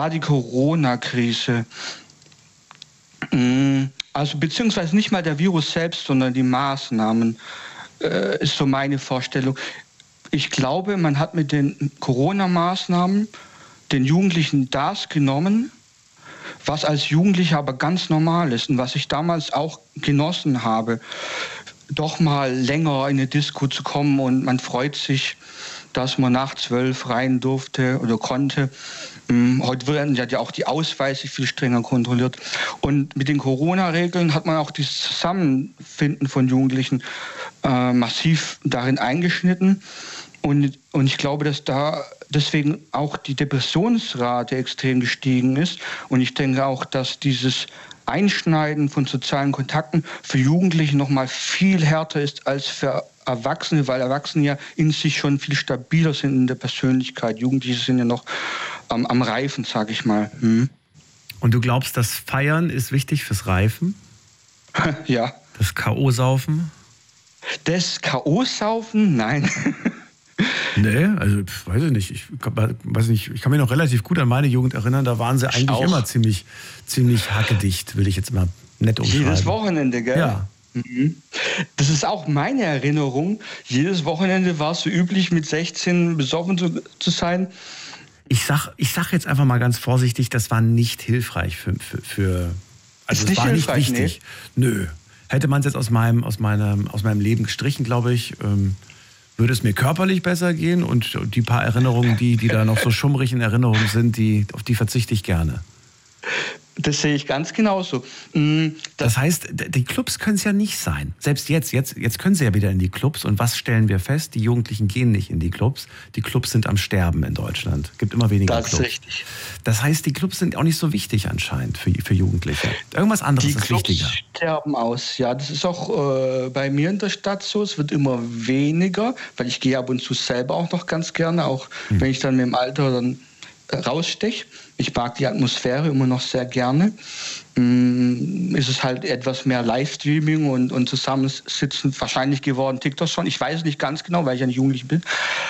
war die Corona-Krise. Also beziehungsweise nicht mal der Virus selbst, sondern die Maßnahmen, ist so meine Vorstellung. Ich glaube, man hat mit den Corona-Maßnahmen den Jugendlichen das genommen, was als Jugendlicher aber ganz normal ist und was ich damals auch genossen habe, doch mal länger in eine Disco zu kommen und man freut sich, dass man nach 12 rein durfte oder konnte. Heute werden ja auch die Ausweise viel strenger kontrolliert. Und mit den Corona-Regeln hat man auch das Zusammenfinden von Jugendlichen massiv darin eingeschnitten. Und ich glaube, dass da deswegen auch die Depressionsrate extrem gestiegen ist. Und ich denke auch, dass dieses Einschneiden von sozialen Kontakten für Jugendliche noch mal viel härter ist als für Erwachsene, weil Erwachsene ja in sich schon viel stabiler sind in der Persönlichkeit. Jugendliche sind ja noch am Reifen, sage ich mal. Und du glaubst, das Feiern ist wichtig fürs Reifen? Ja. Das K.O.-Saufen? Das K.O.-Saufen? Nein. Nee, also weiß ich nicht. Ich kann mich noch relativ gut an meine Jugend erinnern. Da waren sie eigentlich immer ziemlich hackedicht, will ich jetzt mal nett umschreiben. Jedes Wochenende, gell? Ja. Das ist auch meine Erinnerung. Jedes Wochenende war es so üblich, mit 16 besoffen zu sein. Ich sag jetzt einfach mal ganz vorsichtig, das war nicht hilfreich also es war nicht wichtig. Nee. Nö. Hätte man es jetzt aus meinem Leben gestrichen, glaube ich, würde es mir körperlich besser gehen und die paar Erinnerungen, die da noch so schummrig in Erinnerung sind, auf die verzichte ich gerne. Das sehe ich ganz genauso. Das heißt, die Clubs können es ja nicht sein. Selbst jetzt können sie ja wieder in die Clubs. Und was stellen wir fest? Die Jugendlichen gehen nicht in die Clubs. Die Clubs sind am Sterben in Deutschland. Es gibt immer weniger Clubs. Das ist richtig. Das heißt, die Clubs sind auch nicht so wichtig anscheinend für Jugendliche. Irgendwas anderes ist wichtiger. Die Clubs sterben aus. Ja, das ist auch bei mir in der Stadt so. Es wird immer weniger, weil ich gehe ab und zu selber auch noch ganz gerne, auch wenn ich dann mit dem Alter dann raussteche. Ich mag die Atmosphäre immer noch sehr gerne. Ist es halt etwas mehr Livestreaming und Zusammensitzen wahrscheinlich geworden, TikTok schon. Ich weiß es nicht ganz genau, weil ich ja nicht jugendlich bin.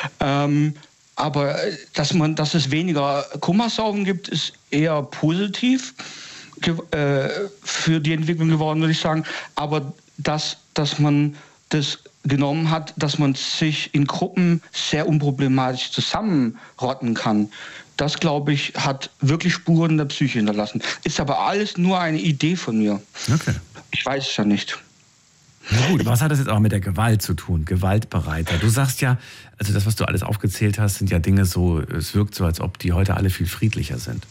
Aber dass es weniger Kummersaufen gibt, ist eher positiv für die Entwicklung geworden, würde ich sagen. Aber dass man das genommen hat, dass man sich in Gruppen sehr unproblematisch zusammenrotten kann. Das, glaube ich, hat wirklich Spuren in der Psyche hinterlassen. Ist aber alles nur eine Idee von mir. Okay. Ich weiß es ja nicht. Na gut, was hat das jetzt auch mit der Gewalt zu tun? Gewaltbereiter. Du sagst ja, also das, was du alles aufgezählt hast, sind ja Dinge so, es wirkt so, als ob die heute alle viel friedlicher sind.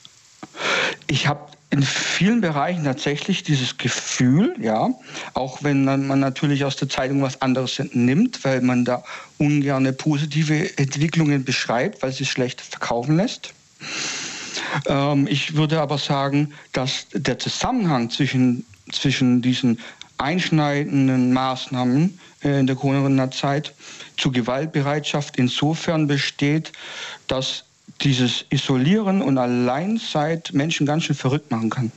Ich habe in vielen Bereichen tatsächlich dieses Gefühl, ja, auch wenn man natürlich aus der Zeitung was anderes nimmt, weil man da ungern positive Entwicklungen beschreibt, weil sie es schlecht verkaufen lässt. Ich würde aber sagen, dass der Zusammenhang zwischen diesen einschneidenden Maßnahmen in der Corona-Zeit zu Gewaltbereitschaft insofern besteht, dass dieses Isolieren und Alleinsein Menschen ganz schön verrückt machen kann.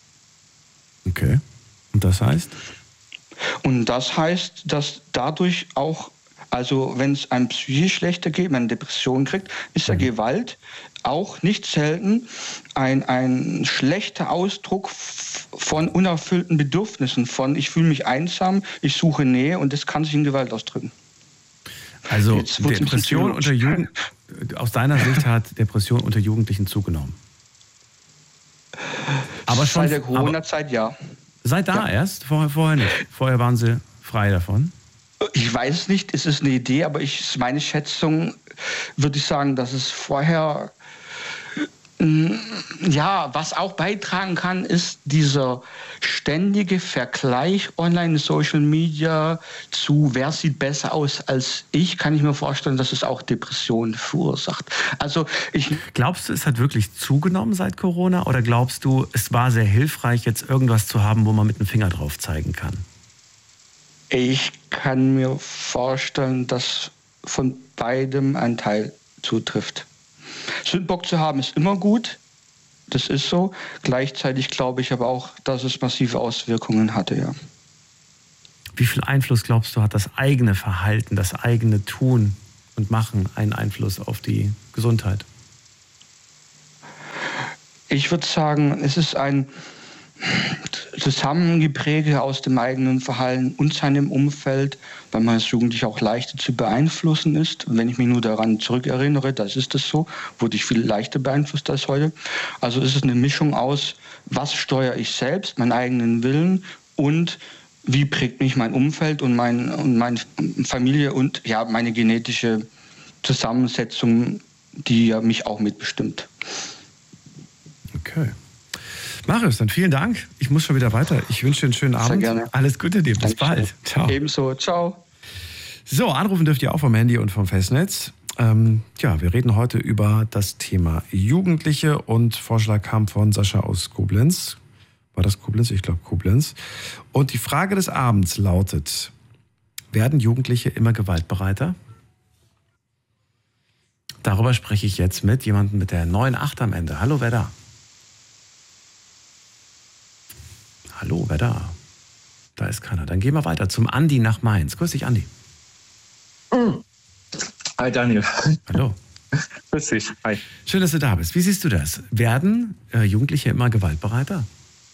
Okay. Und das heißt? Und das heißt, dass dadurch auch, also wenn es einem psychisch schlechter geht, man eine Depression kriegt, ist ja Gewalt auch nicht selten ein schlechter Ausdruck von unerfüllten Bedürfnissen, von ich fühle mich einsam, ich suche Nähe und das kann sich in Gewalt ausdrücken. Also Depression unter aus deiner Sicht hat Depression unter Jugendlichen zugenommen? Aber schon, seit der Corona-Zeit, ja. Seit da erst? Vorher nicht? Vorher waren sie frei davon? Ich weiß es nicht, es ist eine Idee, aber meine Schätzung würde ich sagen, dass es vorher, was auch beitragen kann, ist dieser ständige Vergleich online in Social Media zu, wer sieht besser aus als ich, kann ich mir vorstellen, dass es auch Depressionen verursacht. Also glaubst du, es hat wirklich zugenommen seit Corona oder glaubst du, es war sehr hilfreich, jetzt irgendwas zu haben, wo man mit dem Finger drauf zeigen kann? Ich kann mir vorstellen, dass von beidem ein Teil zutrifft. Sündenbock zu haben ist immer gut, das ist so. Gleichzeitig glaube ich aber auch, dass es massive Auswirkungen hatte, ja. Wie viel Einfluss, glaubst du, hat das eigene Verhalten, das eigene Tun und Machen einen Einfluss auf die Gesundheit? Ich würde sagen, es ist ein Zusammengepräge aus dem eigenen Verhalten und seinem Umfeld, weil man als Jugendlicher auch leichter zu beeinflussen ist. Wenn ich mich nur daran zurückerinnere, das ist das so, wurde ich viel leichter beeinflusst als heute. Also ist es eine Mischung aus, was steuere ich selbst, meinen eigenen Willen und wie prägt mich mein Umfeld und meine Familie und ja, meine genetische Zusammensetzung, die ja mich auch mitbestimmt. Okay. Marius, dann vielen Dank. Ich muss schon wieder weiter. Ich wünsche dir einen schönen Abend. Sehr gerne. Alles Gute dir. Bis bald. Ciao. Ebenso. Ciao. So, anrufen dürft ihr auch vom Handy und vom Festnetz. Wir reden heute über das Thema Jugendliche und Vorschlag kam von Sascha aus Koblenz. War das Koblenz? Ich glaube Koblenz. Und die Frage des Abends lautet, werden Jugendliche immer gewaltbereiter? Darüber spreche ich jetzt mit jemandem mit der 98 am Ende. Hallo, wer da? Hallo, wer da? Da ist keiner. Dann gehen wir weiter zum Andi nach Mainz. Grüß dich, Andi. Hi, Daniel. Hallo. Grüß dich. Hi. Schön, dass du da bist. Wie siehst du das? Werden Jugendliche immer gewaltbereiter?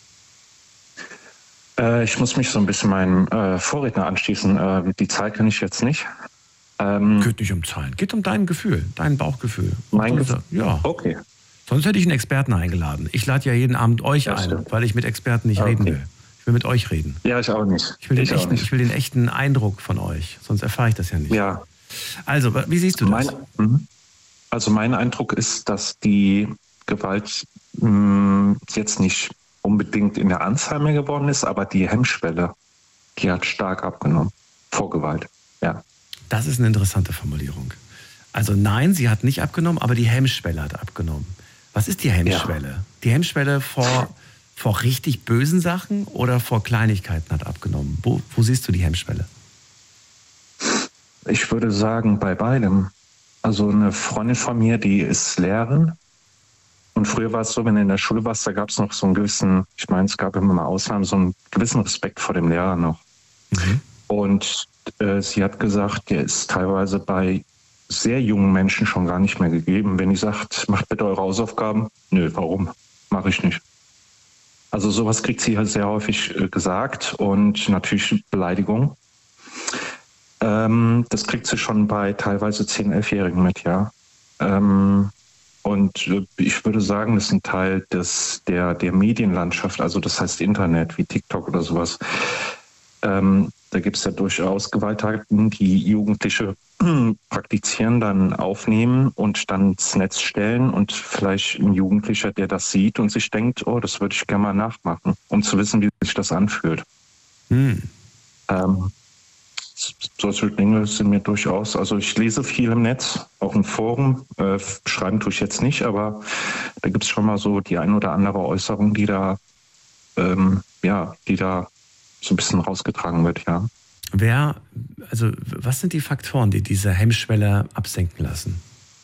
Ich muss mich so ein bisschen meinem Vorredner anschließen. Die Zahl kenne ich jetzt nicht. Geht nicht um Zahlen. Geht um dein Gefühl, dein Bauchgefühl. Mein Gefühl? Ja. Okay. Sonst hätte ich einen Experten eingeladen. Ich lade ja jeden Abend euch ein, weil ich mit Experten nicht reden will. Ich will mit euch reden. Ja, ich auch nicht. Ich will den echten Eindruck von euch. Sonst erfahre ich das ja nicht. Ja. Also, wie siehst du das? Mein Eindruck ist, dass die Gewalt jetzt nicht unbedingt in der Anzahl mehr geworden ist, aber die Hemmschwelle, die hat stark abgenommen vor Gewalt. Ja. Das ist eine interessante Formulierung. Also nein, sie hat nicht abgenommen, aber die Hemmschwelle hat abgenommen. Was ist die Hemmschwelle? Ja. Die Hemmschwelle vor richtig bösen Sachen oder vor Kleinigkeiten hat abgenommen? Wo siehst du die Hemmschwelle? Ich würde sagen, bei beidem. Also eine Freundin von mir, die ist Lehrerin. Und früher war es so, wenn du in der Schule warst, da gab es noch so einen gewissen, ich meine, es gab immer mal Ausnahmen, so einen gewissen Respekt vor dem Lehrer noch. Mhm. Und sie hat gesagt, der ist teilweise bei sehr jungen Menschen schon gar nicht mehr gegeben. Wenn ihr sagt, macht bitte eure Hausaufgaben. Nö, warum? Mache ich nicht. Also sowas kriegt sie halt sehr häufig gesagt und natürlich Beleidigung. Das kriegt sie schon bei teilweise 10-, 11-Jährigen mit, ja. Und ich würde sagen, das ist ein Teil der Medienlandschaft, also das heißt Internet, wie TikTok oder sowas. Da gibt es ja durchaus Gewalttaten, die Jugendliche praktizieren, dann aufnehmen und dann ins Netz stellen und vielleicht ein Jugendlicher, der das sieht und sich denkt, oh, das würde ich gerne mal nachmachen, um zu wissen, wie sich das anfühlt. Solche Dinge sind mir durchaus, also ich lese viel im Netz, auch im Forum, schreiben tue ich jetzt nicht, aber da gibt es schon mal so die ein oder andere Äußerung, die da so ein bisschen rausgetragen wird, ja. Was sind die Faktoren, die diese Hemmschwelle absenken lassen?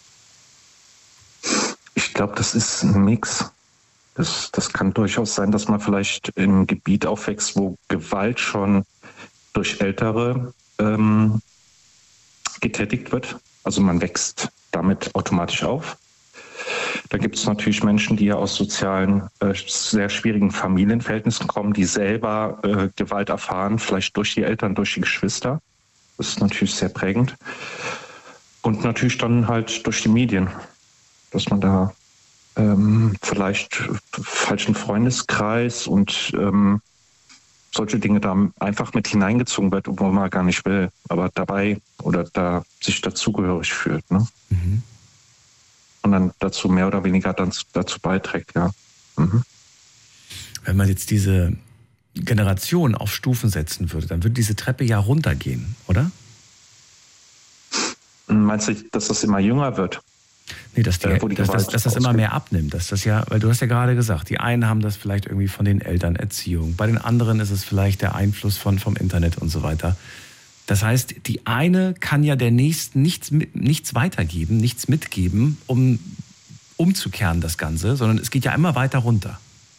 Ich glaube, das ist ein Mix. Das kann durchaus sein, dass man vielleicht im Gebiet aufwächst, wo Gewalt schon durch Ältere getätigt wird. Also man wächst damit automatisch auf. Da gibt es natürlich Menschen, die ja aus sozialen, sehr schwierigen Familienverhältnissen kommen, die selber Gewalt erfahren, vielleicht durch die Eltern, durch die Geschwister. Das ist natürlich sehr prägend. Und natürlich dann halt durch die Medien, dass man da vielleicht falschen Freundeskreis und solche Dinge da einfach mit hineingezogen wird, obwohl man gar nicht will, aber dabei oder da sich dazugehörig fühlt. Ne? Mhm. Und dann dazu mehr oder weniger dann dazu beiträgt, ja. Mhm. Wenn man jetzt diese Generation auf Stufen setzen würde, dann würde diese Treppe ja runtergehen, oder? Meinst du, dass das immer jünger wird? Nee, dass das immer mehr abnimmt. Weil du hast ja gerade gesagt, die einen haben das vielleicht irgendwie von den Eltern, Erziehung. Bei den anderen ist es vielleicht der Einfluss vom Internet und so weiter. Das heißt, die eine kann ja der nächsten nichts weitergeben, nichts mitgeben, um umzukehren das Ganze, sondern es geht ja immer weiter runter.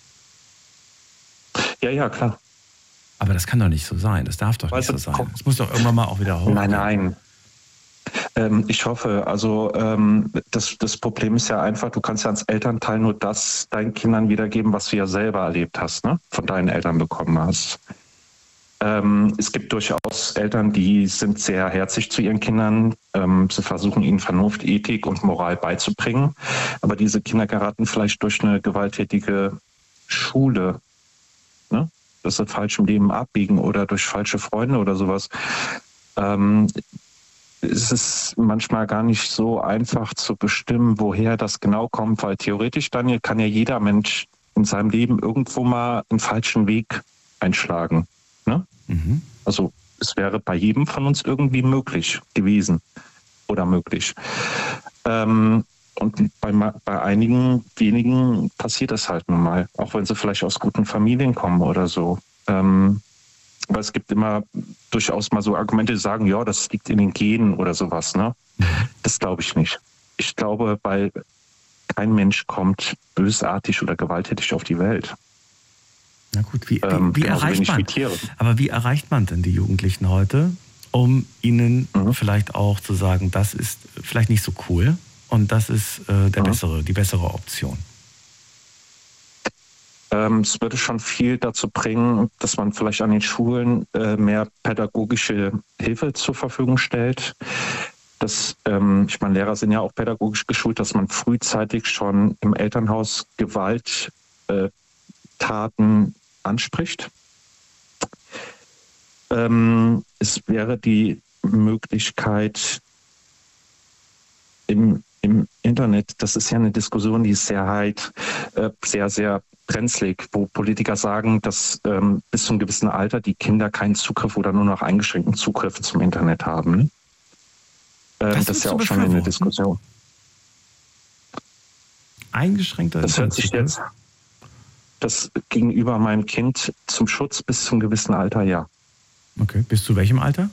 Ja, klar. Aber das kann doch nicht so sein. Das darf doch nicht so sein. Es muss doch irgendwann mal auch wieder hoch. Nein. Ich hoffe, also das Problem ist ja einfach, du kannst ja als Elternteil nur das deinen Kindern wiedergeben, was du ja selber erlebt hast, ne? Von deinen Eltern bekommen hast. Es gibt durchaus Eltern, die sind sehr herzlich zu ihren Kindern. Sie versuchen ihnen Vernunft, Ethik und Moral beizubringen. Aber diese Kinder geraten vielleicht durch eine gewalttätige Schule, ne? Dass sie falsch im Leben abbiegen oder durch falsche Freunde oder sowas. Es ist manchmal gar nicht so einfach zu bestimmen, woher das genau kommt, weil theoretisch, Daniel, kann ja jeder Mensch in seinem Leben irgendwo mal einen falschen Weg einschlagen. Ne? Mhm. Also es wäre bei jedem von uns irgendwie möglich gewesen oder möglich. Und bei einigen wenigen passiert das halt nun mal, auch wenn sie vielleicht aus guten Familien kommen oder so. Aber es gibt immer durchaus mal so Argumente, die sagen, ja, das liegt in den Genen oder sowas. Ne? Das glaube ich nicht. Ich glaube, weil kein Mensch kommt bösartig oder gewalttätig auf die Welt. Na gut, wie erreicht man? Aber wie erreicht man denn die Jugendlichen heute, um ihnen vielleicht auch zu sagen, das ist vielleicht nicht so cool und das ist die bessere Option? Es würde schon viel dazu bringen, dass man vielleicht an den Schulen mehr pädagogische Hilfe zur Verfügung stellt. Ich meine, Lehrer sind ja auch pädagogisch geschult, dass man frühzeitig schon im Elternhaus Gewalttaten anspricht. Es wäre die Möglichkeit im Internet, das ist ja eine Diskussion, die ist sehr heiß, sehr, sehr brenzlig, wo Politiker sagen, dass bis zu einem gewissen Alter die Kinder keinen Zugriff oder nur noch eingeschränkten Zugriff zum Internet haben. Das ist ja auch schon eine Diskussion. Eingeschränkter Das hört sich jetzt, das gegenüber meinem Kind zum Schutz bis zum gewissen Alter, ja. Okay, bis zu welchem Alter?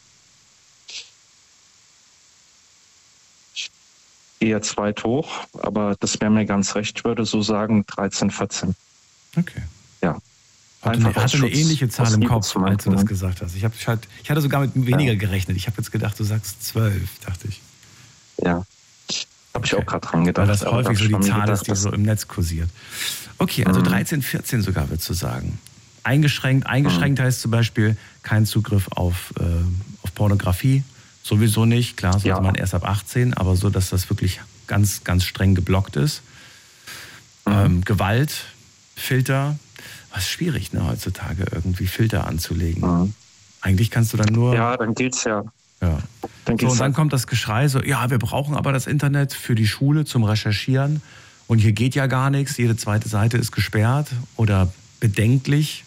Eher 2 hoch, aber das wäre mir ganz recht, würde so sagen 13, 14. Okay. Ja. Ich hatte eine ähnliche Zahl im Kopf, als du das gesagt hast. Ich hatte sogar mit weniger gerechnet. Ich habe jetzt gedacht, du sagst 12, dachte ich. Ja, habe ich auch gerade dran gedacht. Weil das häufig so die Zahl ist, die so im Netz kursiert. Okay, also 13, 14 sogar, würdest du sagen. Eingeschränkt heißt zum Beispiel kein Zugriff auf Pornografie. Sowieso nicht, klar, sollte man erst ab 18, aber so, dass das wirklich ganz, ganz streng geblockt ist. Gewalt, Filter, was ist schwierig, ne, heutzutage irgendwie Filter anzulegen. Eigentlich kannst du dann nur... Ja, dann geht's ja. Und dann kommt das Geschrei so, ja, wir brauchen aber das Internet für die Schule zum Recherchieren und hier geht ja gar nichts, jede zweite Seite ist gesperrt oder bedenklich.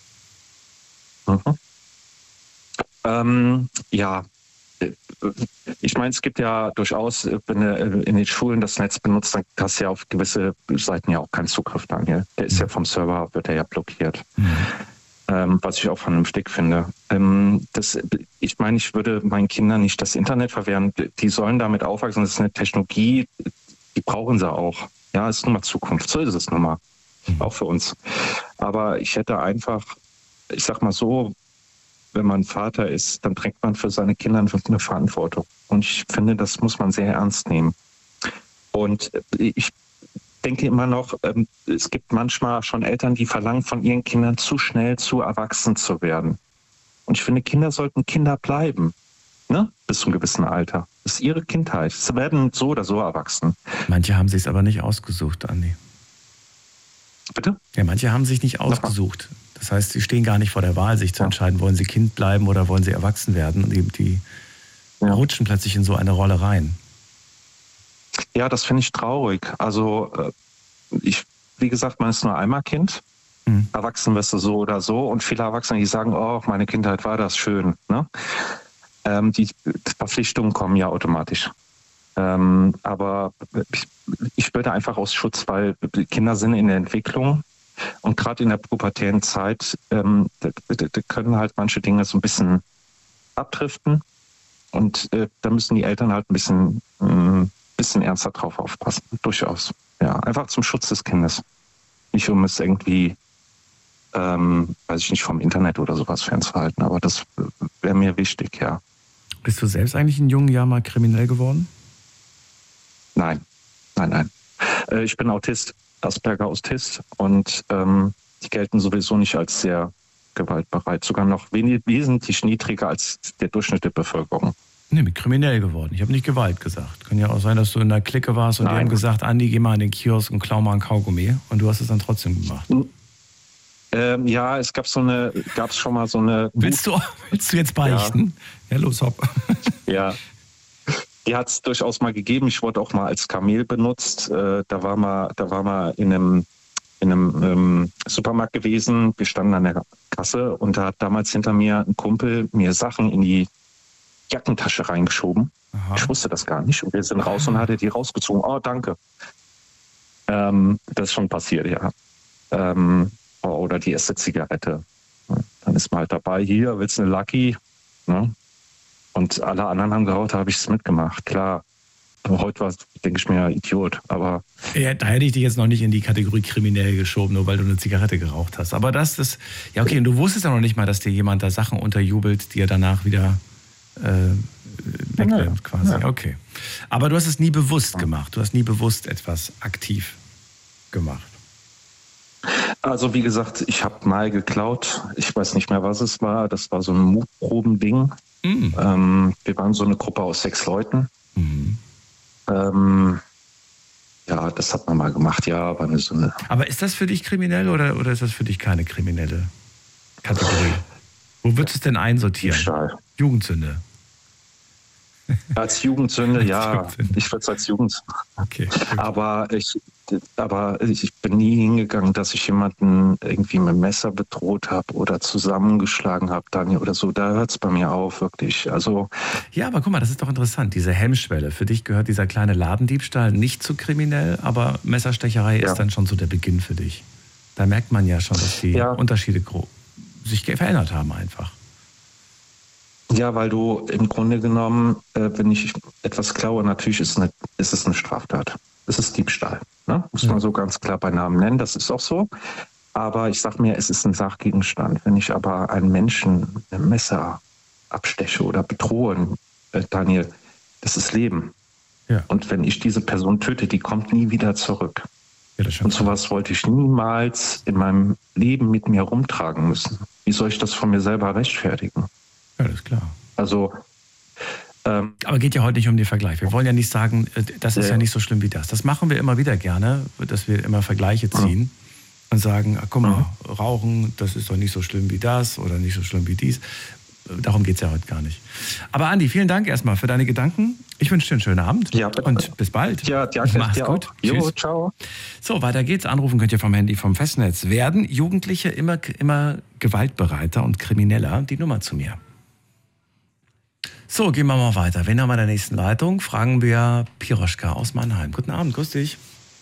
Ja. Ich meine, es gibt ja durchaus, wenn du in den Schulen das Netz benutzt, dann hast du ja auf gewisse Seiten ja auch keinen Zugriff, Daniel. Der ist ja vom Server, wird er ja blockiert. Was ich auch vernünftig finde. Ich meine, ich würde meinen Kindern nicht das Internet verwehren. Die sollen damit aufwachsen. Das ist eine Technologie, die brauchen sie auch. Ja, es ist nun mal Zukunft. So ist es nun mal. Auch für uns. Aber ich hätte einfach, ich sag mal so, wenn man Vater ist, dann trägt man für seine Kinder eine Verantwortung. Und ich finde, das muss man sehr ernst nehmen. Und ich denke immer noch, es gibt manchmal schon Eltern, die verlangen von ihren Kindern zu schnell zu erwachsen zu werden. Und ich finde, Kinder sollten Kinder bleiben, ne? Bis zu einem gewissen Alter. Das ist ihre Kindheit. Sie werden so oder so erwachsen. Manche haben sich es aber nicht ausgesucht, Andi. Bitte? Ja, manche haben sich nicht ausgesucht. Das heißt, sie stehen gar nicht vor der Wahl, sich zu entscheiden, wollen sie Kind bleiben oder wollen sie erwachsen werden. Und die rutschen plötzlich in so eine Rolle rein. Ja, das finde ich traurig. Also wie gesagt, man ist nur einmal Kind. Erwachsen wirst du so oder so. Und viele Erwachsene, die sagen, oh, meine Kindheit war das schön. Ne? Die Verpflichtungen kommen ja automatisch. Aber ich würde einfach aus Schutz, weil Kinder sind in der Entwicklung. Und gerade in der pubertären Zeit da können halt manche Dinge so ein bisschen abdriften. Und da müssen die Eltern halt ein bisschen ernster drauf aufpassen. Durchaus. Ja, einfach zum Schutz des Kindes. Nicht um es irgendwie, weiß ich nicht, vom Internet oder sowas fernzuhalten. Aber das wäre mir wichtig, ja. Bist du selbst eigentlich in jungen Jahren mal kriminell geworden? Nein. Ich bin Autist, Asperger-Autist und die gelten sowieso nicht als sehr gewaltbereit, sogar noch wesentlich niedriger als der Durchschnitt der Bevölkerung. Nee, bin kriminell geworden. Ich habe nicht Gewalt gesagt. Kann ja auch sein, dass du in der Clique warst und die haben gesagt, Andi, geh mal in den Kiosk und klau mal ein Kaugummi. Und du hast es dann trotzdem gemacht. Ja, es gab schon mal so eine... Willst du jetzt beichten? Ja, los, hopp. Ja, die hat es durchaus mal gegeben. Ich wurde auch mal als Kamel benutzt. Da war mal in einem Supermarkt gewesen. Wir standen an der Kasse und da hat damals hinter mir ein Kumpel mir Sachen in die Jackentasche reingeschoben. Aha. Ich wusste das gar nicht. Und wir sind raus und hatte die rausgezogen. Oh, danke. Das ist schon passiert, ja. Oder die erste Zigarette. Dann ist man halt dabei, hier, willst du eine Lucky? Ne? Und alle anderen haben geraucht, da habe ich es mitgemacht. Klar, heute denke ich mir, Idiot. Aber ja, da hätte ich dich jetzt noch nicht in die Kategorie kriminell geschoben, nur weil du eine Zigarette geraucht hast. Aber das ist, ja okay, und du wusstest ja noch nicht mal, dass dir jemand da Sachen unterjubelt, die er danach wieder wegnimmt quasi. Ja. Okay. Aber du hast es nie bewusst gemacht. Du hast nie bewusst etwas aktiv gemacht. Also wie gesagt, ich habe mal geklaut. Ich weiß nicht mehr, was es war. Das war so ein Mutprobending. Mhm. Wir waren so eine Gruppe aus 6 Leuten. Mhm. Ja, das hat man mal gemacht. Ja, war so eine. Aber ist das für dich kriminell oder ist das für dich keine kriminelle Kategorie? Wo würdest du es denn einsortieren? Diebstahl. Jugendsünde. Als Jugendsünde, ja. Ich würde es als Jugendsünde. Okay. Aber ich bin nie hingegangen, dass ich jemanden irgendwie mit dem Messer bedroht habe oder zusammengeschlagen habe, Daniel, oder so. Da hört es bei mir auf, wirklich. Also, ja, aber guck mal, das ist doch interessant. Diese Hemmschwelle. Für dich gehört dieser kleine Ladendiebstahl nicht zu kriminell, aber Messerstecherei ist dann schon so der Beginn für dich. Da merkt man ja schon, dass die Unterschiede sich verändert haben einfach. Ja, weil du im Grunde genommen, wenn ich etwas klaue, natürlich ist es eine Straftat. Es ist Diebstahl. Ne? Muss man so ganz klar bei Namen nennen, das ist auch so. Aber ich sage mir, es ist ein Sachgegenstand. Wenn ich aber einen Menschen mit einem Messer absteche oder bedrohe, Daniel, das ist Leben. Ja. Und wenn ich diese Person töte, die kommt nie wieder zurück. Ja, und sowas wollte ich niemals in meinem Leben mit mir rumtragen müssen. Wie soll ich das von mir selber rechtfertigen? Ja, das ist klar. Also, aber geht ja heute nicht um den Vergleich. Wir wollen ja nicht sagen, das ist ja nicht so schlimm wie das. Das machen wir immer wieder gerne, dass wir immer Vergleiche ziehen und sagen, guck mal, Rauchen, das ist doch nicht so schlimm wie das oder nicht so schlimm wie dies. Darum geht es ja heute gar nicht. Aber Andi, vielen Dank erstmal für deine Gedanken. Ich wünsche dir einen schönen Abend und bis bald. Ja, danke. Mach's gut. Jo, tschüss. Ciao. So, weiter geht's. Anrufen könnt ihr vom Handy vom Festnetz. Werden Jugendliche immer gewaltbereiter und krimineller? Die Nummer zu mir. So, gehen wir mal weiter. Wen haben wir in der nächsten Leitung? Fragen wir Piroschka aus Mannheim. Guten Abend, grüß dich.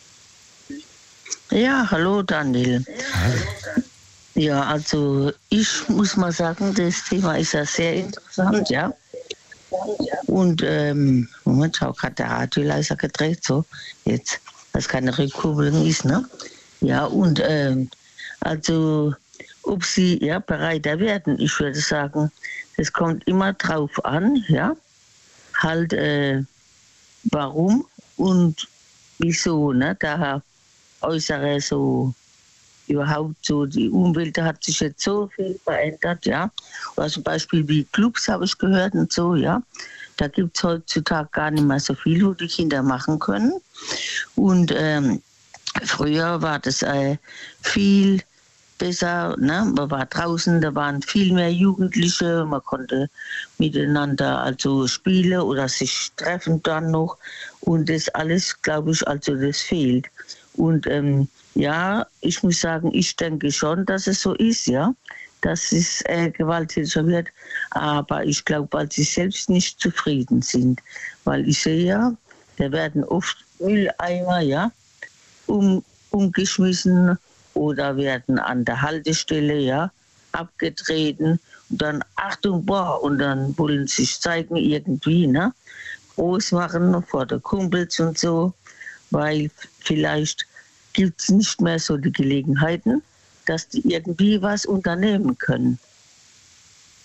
Ja, hallo Daniel. Hallo. Ja, also ich muss mal sagen, das Thema ist ja sehr interessant, ja. Und, Moment, schau, gerade der Radio leiser gedreht, so, jetzt, dass keine Rückkopplung ist, ne? Ja, und, also, ob sie, bereiter werden, ich würde sagen, das kommt immer drauf an, ja, halt, warum und wieso, ne, da äußere so, überhaupt so, die Umwelt hat sich jetzt so viel verändert, ja. Oder zum Beispiel wie Clubs habe ich gehört und so, ja. Da gibt es heutzutage gar nicht mehr so viel, wo die Kinder machen können. Und früher war das viel besser, ne? Man war draußen, da waren viel mehr Jugendliche, man konnte miteinander also spielen oder sich treffen dann noch. Und das alles, glaube ich, also das fehlt. Und ja, ich muss sagen, ich denke schon, dass es so ist, ja, dass es gewalttätiger wird. Aber ich glaube, weil sie selbst nicht zufrieden sind. Weil ich sehe ja, da werden oft Mülleimer, ja, umgeschmissen oder werden an der Haltestelle, ja, abgetreten. Und dann, Achtung, boah, und dann wollen sie sich zeigen irgendwie, ne, groß machen vor der Kumpels und so, weil vielleicht gibt es nicht mehr so die Gelegenheiten, dass die irgendwie was unternehmen können.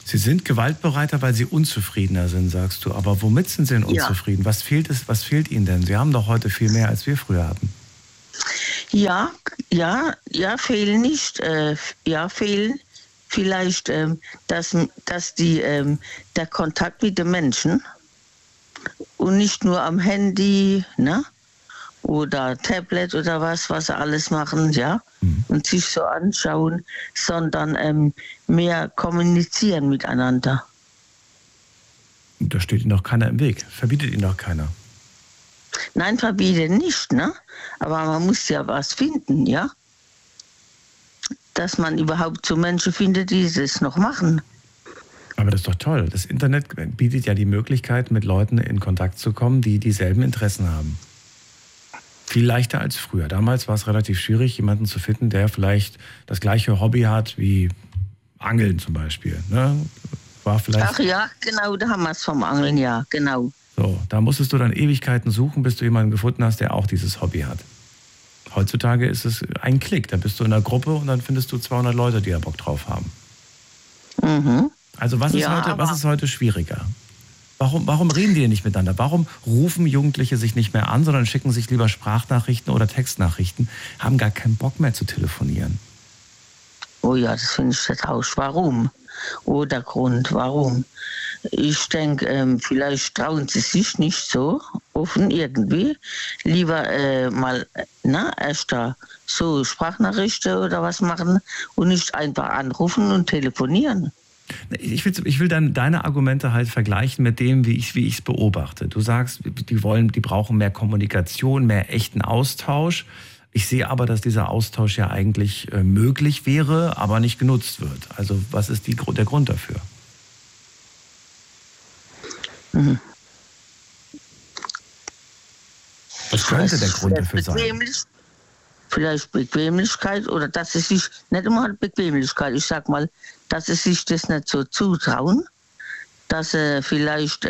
Sie sind gewaltbereiter, weil Sie unzufriedener sind, sagst du. Aber womit sind Sie denn unzufrieden? Ja. Was fehlt Ihnen denn? Sie haben doch heute viel mehr, als wir früher hatten. Ja, fehlen nicht. Fehlen vielleicht, dass der Kontakt mit den Menschen und nicht nur am Handy, ne? Oder Tablet oder was sie alles machen, ja, und sich so anschauen, sondern mehr kommunizieren miteinander. Da steht Ihnen doch keiner im Weg, verbietet Ihnen doch keiner. Nein, verbieten nicht, ne? Aber man muss ja was finden, ja? Dass man überhaupt so Menschen findet, die das noch machen. Aber das ist doch toll. Das Internet bietet ja die Möglichkeit, mit Leuten in Kontakt zu kommen, die dieselben Interessen haben. Viel leichter als früher. Damals war es relativ schwierig, jemanden zu finden, der vielleicht das gleiche Hobby hat wie Angeln zum Beispiel. Ne? War vielleicht. Ach ja, genau, da haben wir es vom Angeln, ja, genau. So, da musstest du dann Ewigkeiten suchen, bis du jemanden gefunden hast, der auch dieses Hobby hat. Heutzutage ist es ein Klick. Da bist du in einer Gruppe und dann findest du 200 Leute, die da Bock drauf haben. Mhm. Also was ist heute schwieriger? Warum reden die denn nicht miteinander? Warum rufen Jugendliche sich nicht mehr an, sondern schicken sich lieber Sprachnachrichten oder Textnachrichten, haben gar keinen Bock mehr zu telefonieren? Oh ja, das finde ich vertauscht. Warum? Oh, der Grund, warum? Ich denke, vielleicht trauen sie sich nicht so offen irgendwie. Lieber erst da so Sprachnachrichten oder was machen und nicht einfach anrufen und telefonieren. Ich will dann deine Argumente halt vergleichen mit dem, wie ich es beobachte. Du sagst, die brauchen mehr Kommunikation, mehr echten Austausch. Ich sehe aber, dass dieser Austausch ja eigentlich möglich wäre, aber nicht genutzt wird. Also was ist der Grund dafür? Mhm. Was könnte der Grund dafür sein? Vielleicht Bequemlichkeit oder dass sie sich, nicht immer Bequemlichkeit, ich sag mal, dass sie sich das nicht so zutrauen, dass sie vielleicht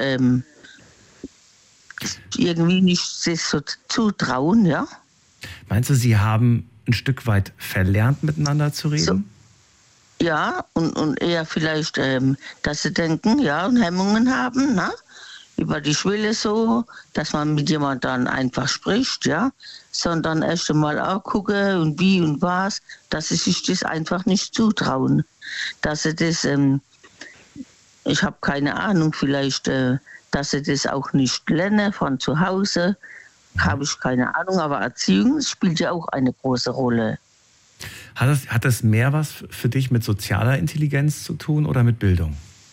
irgendwie nicht sich so zutrauen, ja. Meinst du, sie haben ein Stück weit verlernt, miteinander zu reden? So, ja, und eher vielleicht, dass sie denken, ja, und Hemmungen haben, ne? Über die Schwelle so, dass man mit jemandem dann einfach spricht, ja, sondern erst einmal auch gucken und wie und was, dass sie sich das einfach nicht zutrauen. Dass sie das, ich habe keine Ahnung, vielleicht, dass sie das auch nicht lernen von zu Hause, habe ich keine Ahnung, aber Erziehung spielt ja auch eine große Rolle. Hat das mehr was für dich mit sozialer Intelligenz zu tun oder mit Bildung?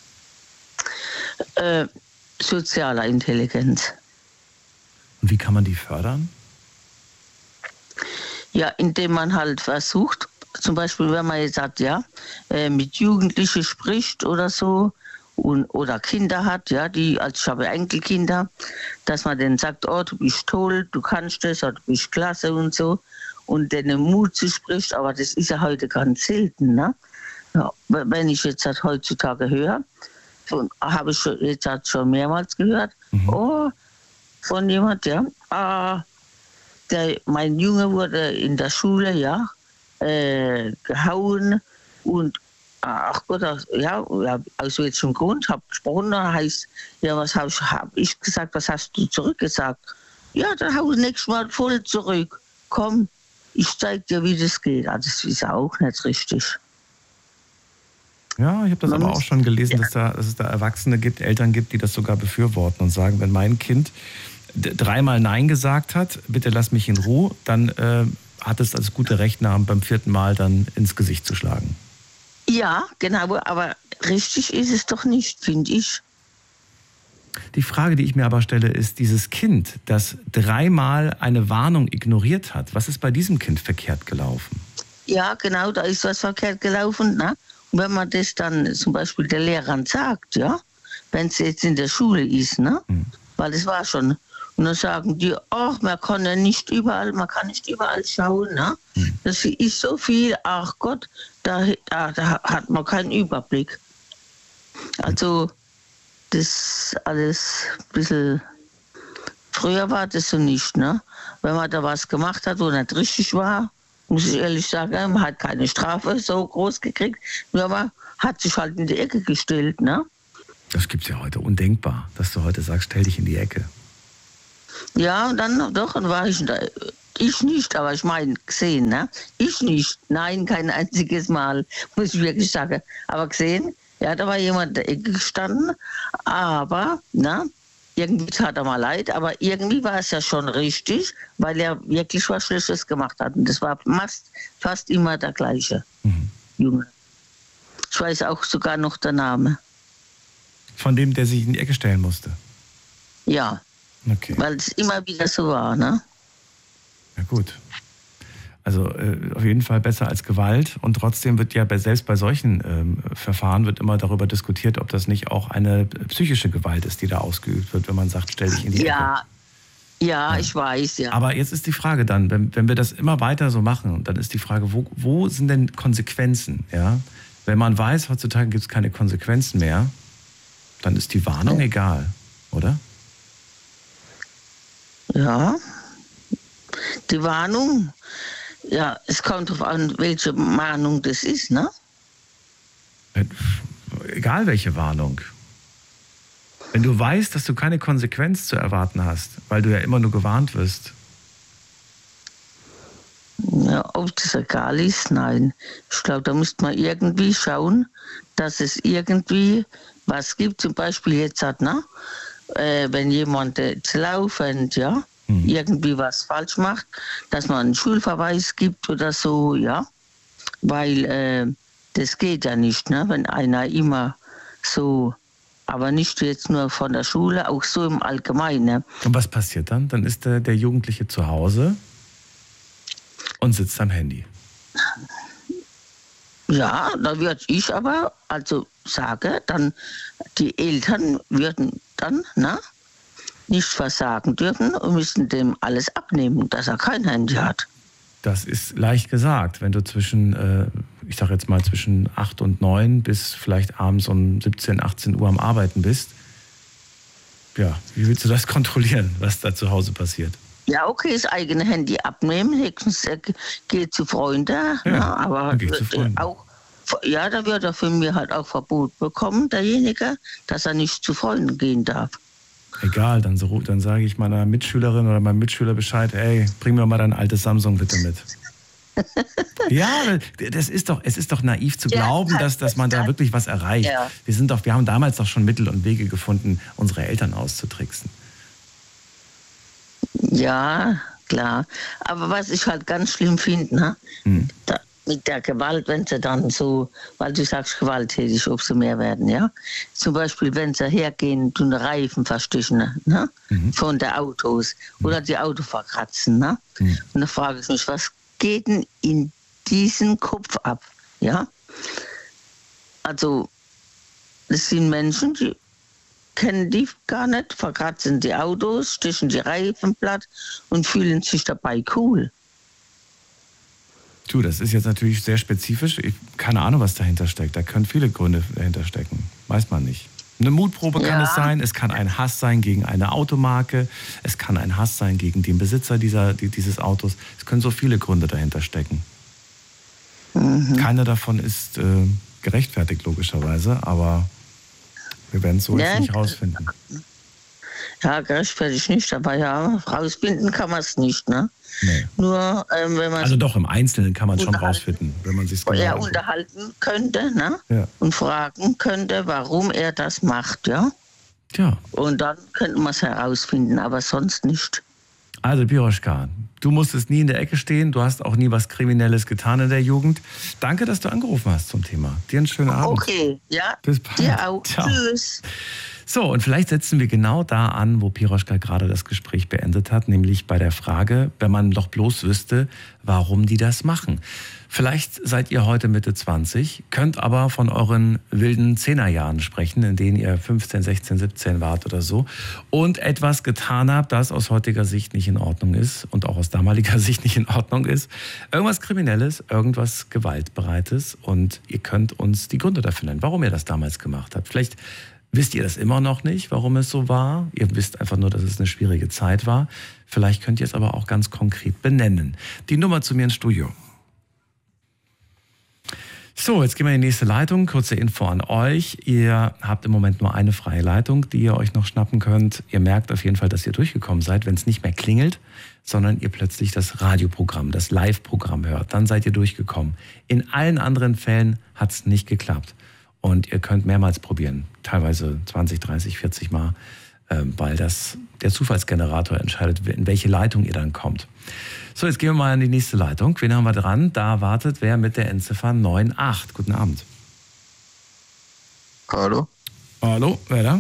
Sozialer Intelligenz. Und wie kann man die fördern? Ja, indem man halt versucht, zum Beispiel, wenn man jetzt sagt, ja, mit Jugendlichen spricht oder so, oder Kinder hat, ja, ich habe Enkelkinder, dass man denen sagt, oh, du bist toll, du kannst das, oder du bist klasse und so, und denen Mut zu spricht, aber das ist ja heute ganz selten, ne? Ja, wenn ich jetzt das heutzutage höre, habe ich jetzt schon mehrmals gehört, von jemand, ja, mein Junge wurde in der Schule, ja, gehauen und ach Gott, ja, aus welchem Grund, habe gesprochen, da heißt, ja, was hab ich gesagt, was hast du zurückgesagt? Ja, dann hau ich nächstes Mal voll zurück, komm, ich zeig dir, wie das geht. Also das ist auch nicht richtig. Ja, ich habe das aber auch schon gelesen, dass es da Erwachsene gibt, Eltern gibt, die das sogar befürworten und sagen, wenn mein Kind 3-mal Nein gesagt hat, bitte lass mich in Ruhe, dann hat es das gute Recht, beim 4. Mal dann ins Gesicht zu schlagen. Ja, genau, aber richtig ist es doch nicht, finde ich. Die Frage, die ich mir aber stelle, ist, dieses Kind, das 3-mal eine Warnung ignoriert hat, was ist bei diesem Kind verkehrt gelaufen? Ja, genau, da ist was verkehrt gelaufen, ne? Und wenn man das dann zum Beispiel der Lehrerin sagt, ja, wenn es jetzt in der Schule ist, ne? Weil es war schon. Und dann sagen die, ach, man kann nicht überall schauen, ne? Das ist so viel, ach Gott, da hat man keinen Überblick. Also, das alles ein bisschen, früher war das so nicht, ne? Wenn man da was gemacht hat, wo nicht richtig war, muss ich ehrlich sagen. Man hat keine Strafe so groß gekriegt, nur man hat sich halt in die Ecke gestellt, ne? Das gibt's ja heute undenkbar, dass du heute sagst, stell dich in die Ecke. Ja, und dann war ich da. Ich nicht, aber ich meine, gesehen, ne? Ich nicht. Nein, kein einziges Mal, muss ich wirklich sagen. Aber gesehen, ja, da war jemand in der Ecke gestanden, aber, ne? Irgendwie tat er mal leid, aber irgendwie war es ja schon richtig, weil er wirklich was Schlechtes gemacht hat. Und das war fast immer der gleiche Junge. Ich weiß auch sogar noch den Namen. Von dem, der sich in die Ecke stellen musste? Ja, okay. Weil es immer wieder so war, ne? Ja gut. Also auf jeden Fall besser als Gewalt. Und trotzdem wird ja selbst bei solchen Verfahren wird immer darüber diskutiert, ob das nicht auch eine psychische Gewalt ist, die da ausgeübt wird, wenn man sagt, stell dich in die Ecke. Ja, ich weiß, ja. Aber jetzt ist die Frage dann, wenn wir das immer weiter so machen, dann ist die Frage, wo sind denn Konsequenzen? Ja? Wenn man weiß, heutzutage gibt es keine Konsequenzen mehr, dann ist die Warnung egal, oder? Ja, die Warnung, ja, es kommt darauf an, welche Warnung das ist, ne? Egal welche Warnung. Wenn du weißt, dass du keine Konsequenz zu erwarten hast, weil du ja immer nur gewarnt wirst. Ja, ob das egal ist, nein. Ich glaube, da müsste man irgendwie schauen, dass es irgendwie was gibt. Zum Beispiel jetzt hat, ne? Wenn jemand laufend, ja, irgendwie was falsch macht, dass man einen Schulverweis gibt oder so, ja. Weil das geht ja nicht, ne? Wenn einer immer so, aber nicht jetzt nur von der Schule, auch so im Allgemeinen. Ne? Und was passiert dann? Dann ist der Jugendliche zu Hause und sitzt am Handy. Ja, da würde ich aber also sagen, dann die Eltern würden dann nicht versagen dürfen und müssen dem alles abnehmen, dass er kein Handy hat. Das ist leicht gesagt, wenn du zwischen 8 und 9 bis vielleicht abends um 17, 18 Uhr am Arbeiten bist. Ja, wie willst du das kontrollieren, was da zu Hause passiert? Ja, okay, das eigene Handy abnehmen, höchstens geht zu Freunden, ja, aber auch, ja, da wird er von mir halt auch Verbot bekommen, derjenige, dass er nicht zu Freunden gehen darf. Egal, dann sage ich meiner Mitschülerin oder meinem Mitschüler Bescheid, ey, bring mir mal dein altes Samsung bitte mit. Ja, es ist doch naiv zu glauben, dass man da wirklich was erreicht. Ja. Wir haben damals doch schon Mittel und Wege gefunden, unsere Eltern auszutricksen. Ja, klar. Aber was ich halt ganz schlimm finde, mit der Gewalt, wenn sie dann so, weil du sagst gewalttätig, ob sie mehr werden, ja. Zum Beispiel, wenn sie hergehen und Reifen verstichen, von der Autos oder die Auto verkratzen, ne? Und dann frage ich mich, was geht denn in diesen Kopf ab, ja? Also, das sind Menschen, die kennen die gar nicht, verkratzen die Autos, stichen die Reifen platt und fühlen sich dabei cool. Du, das ist jetzt natürlich sehr spezifisch. Keine Ahnung, was dahinter steckt. Da können viele Gründe dahinter stecken. Weiß man nicht. Eine Mutprobe kann es sein. Es kann ein Hass sein gegen eine Automarke. Es kann ein Hass sein gegen den Besitzer dieses Autos. Es können so viele Gründe dahinter stecken. Keiner davon ist gerechtfertigt, logischerweise. Aber wir werden es so jetzt nicht rausfinden. Ja, gerechtfertigt nicht. Aber ja, rausfinden kann man es nicht, ne? Nee. Nur, wenn man also doch, im Einzelnen kann man es schon rausfinden, wenn man sich genau unterhalten könnte, ne? Ja. Und fragen könnte, warum er das macht, ja? Ja. Und dann könnte man es herausfinden, aber sonst nicht. Also Piroschka, du musstest nie in der Ecke stehen, du hast auch nie was Kriminelles getan in der Jugend. Danke, dass du angerufen hast zum Thema. Dir einen schönen Abend. Okay, ja. Bis bald. Dir auch. Ciao. Tschüss. So, und vielleicht setzen wir genau da an, wo Piroschka gerade das Gespräch beendet hat, nämlich bei der Frage, wenn man doch bloß wüsste, warum die das machen. Vielleicht seid ihr heute Mitte 20, könnt aber von euren wilden 10er-Jahren sprechen, in denen ihr 15, 16, 17 wart oder so und etwas getan habt, das aus heutiger Sicht nicht in Ordnung ist und auch aus damaliger Sicht nicht in Ordnung ist. Irgendwas Kriminelles, irgendwas Gewaltbereites und ihr könnt uns die Gründe dafür nennen, warum ihr das damals gemacht habt. Vielleicht wisst ihr das immer noch nicht, warum es so war? Ihr wisst einfach nur, dass es eine schwierige Zeit war. Vielleicht könnt ihr es aber auch ganz konkret benennen. Die Nummer zu mir ins Studio. So, jetzt gehen wir in die nächste Leitung. Kurze Info an euch. Ihr habt im Moment nur eine freie Leitung, die ihr euch noch schnappen könnt. Ihr merkt auf jeden Fall, dass ihr durchgekommen seid, wenn es nicht mehr klingelt, sondern ihr plötzlich das Radioprogramm, das Live-Programm hört. Dann seid ihr durchgekommen. In allen anderen Fällen hat es nicht geklappt. Und ihr könnt mehrmals probieren, teilweise 20, 30, 40 Mal, weil der Zufallsgenerator entscheidet, in welche Leitung ihr dann kommt. So, jetzt gehen wir mal in die nächste Leitung. Wen haben wir dran? Da wartet wer mit der Endziffer 98. Guten Abend. Hallo? Hallo, wer da?